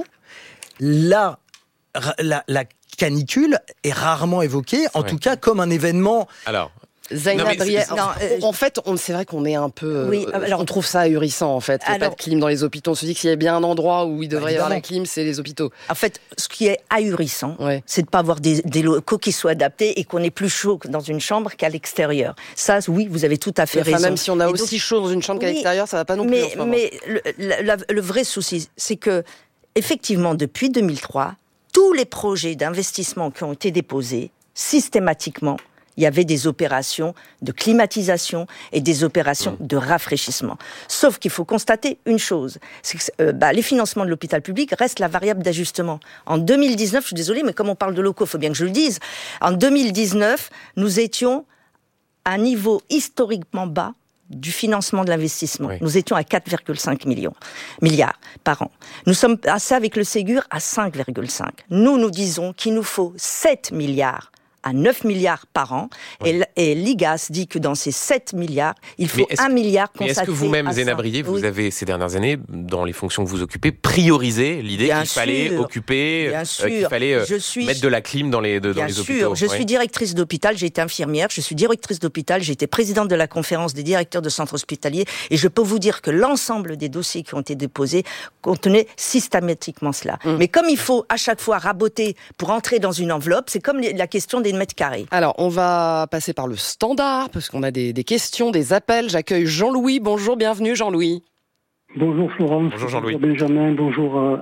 la, la, la canicule est rarement évoquée, en ouais. tout cas comme un événement... Alors... Zaina Adrienne, euh, en fait, on, c'est vrai qu'on est un peu... Oui, alors, on trouve ça ahurissant, en fait. Il n'y a pas de clim dans les hôpitaux. On se dit que s'il y a bien un endroit où il devrait y avoir la clim, c'est les hôpitaux. En fait, ce qui est ahurissant, ouais. c'est de ne pas avoir des, des locaux qui soient adaptés et qu'on est plus chaud dans une chambre qu'à l'extérieur. Ça, oui, vous avez tout à fait enfin, raison. Même si on a et aussi donc, chaud dans une chambre oui, qu'à l'extérieur, ça ne va pas non mais, plus. Mais le, la, le vrai souci, c'est que, effectivement, depuis deux mille trois, tous les projets d'investissement qui ont été déposés, systématiquement, il y avait des opérations de climatisation et des opérations mmh. de rafraîchissement. Sauf qu'il faut constater une chose, c'est que euh, bah, les financements de l'hôpital public restent la variable d'ajustement. En deux mille dix-neuf, je suis désolée, mais comme on parle de locaux, il faut bien que je le dise, en deux mille dix-neuf, nous étions à un niveau historiquement bas du financement de l'investissement. Oui. Nous étions à quatre virgule cinq millions, milliards par an. Nous sommes passés avec le Ségur à cinq virgule cinq. Nous, nous disons qu'il nous faut sept milliards à neuf milliards par an. Oui. Et, et l'I G A S dit que dans ces sept milliards, il faut un milliard consacré à ça. Est-ce que vous-même, Zaina Brier, vous oui. avez, ces dernières années, dans les fonctions que vous occupez, priorisé l'idée Bien qu'il sûr. fallait occuper, Bien euh, qu'il fallait euh, je suis... mettre de la clim dans les, de, dans les sûr. hôpitaux Je oui. suis directrice d'hôpital, j'ai été infirmière, je suis directrice d'hôpital, j'ai été présidente de la conférence des directeurs de centres hospitaliers, et je peux vous dire que l'ensemble des dossiers qui ont été déposés contenaient systématiquement cela. Mmh. Mais comme il faut à chaque fois raboter pour entrer dans une enveloppe, c'est comme la question des mètres carrés. Alors, on va passer par le standard, parce qu'on a des, des questions, des appels. J'accueille Jean-Louis. Bonjour, bienvenue Jean-Louis. Bonjour Florence. Bonjour Jean-Louis. Bonjour Benjamin, bonjour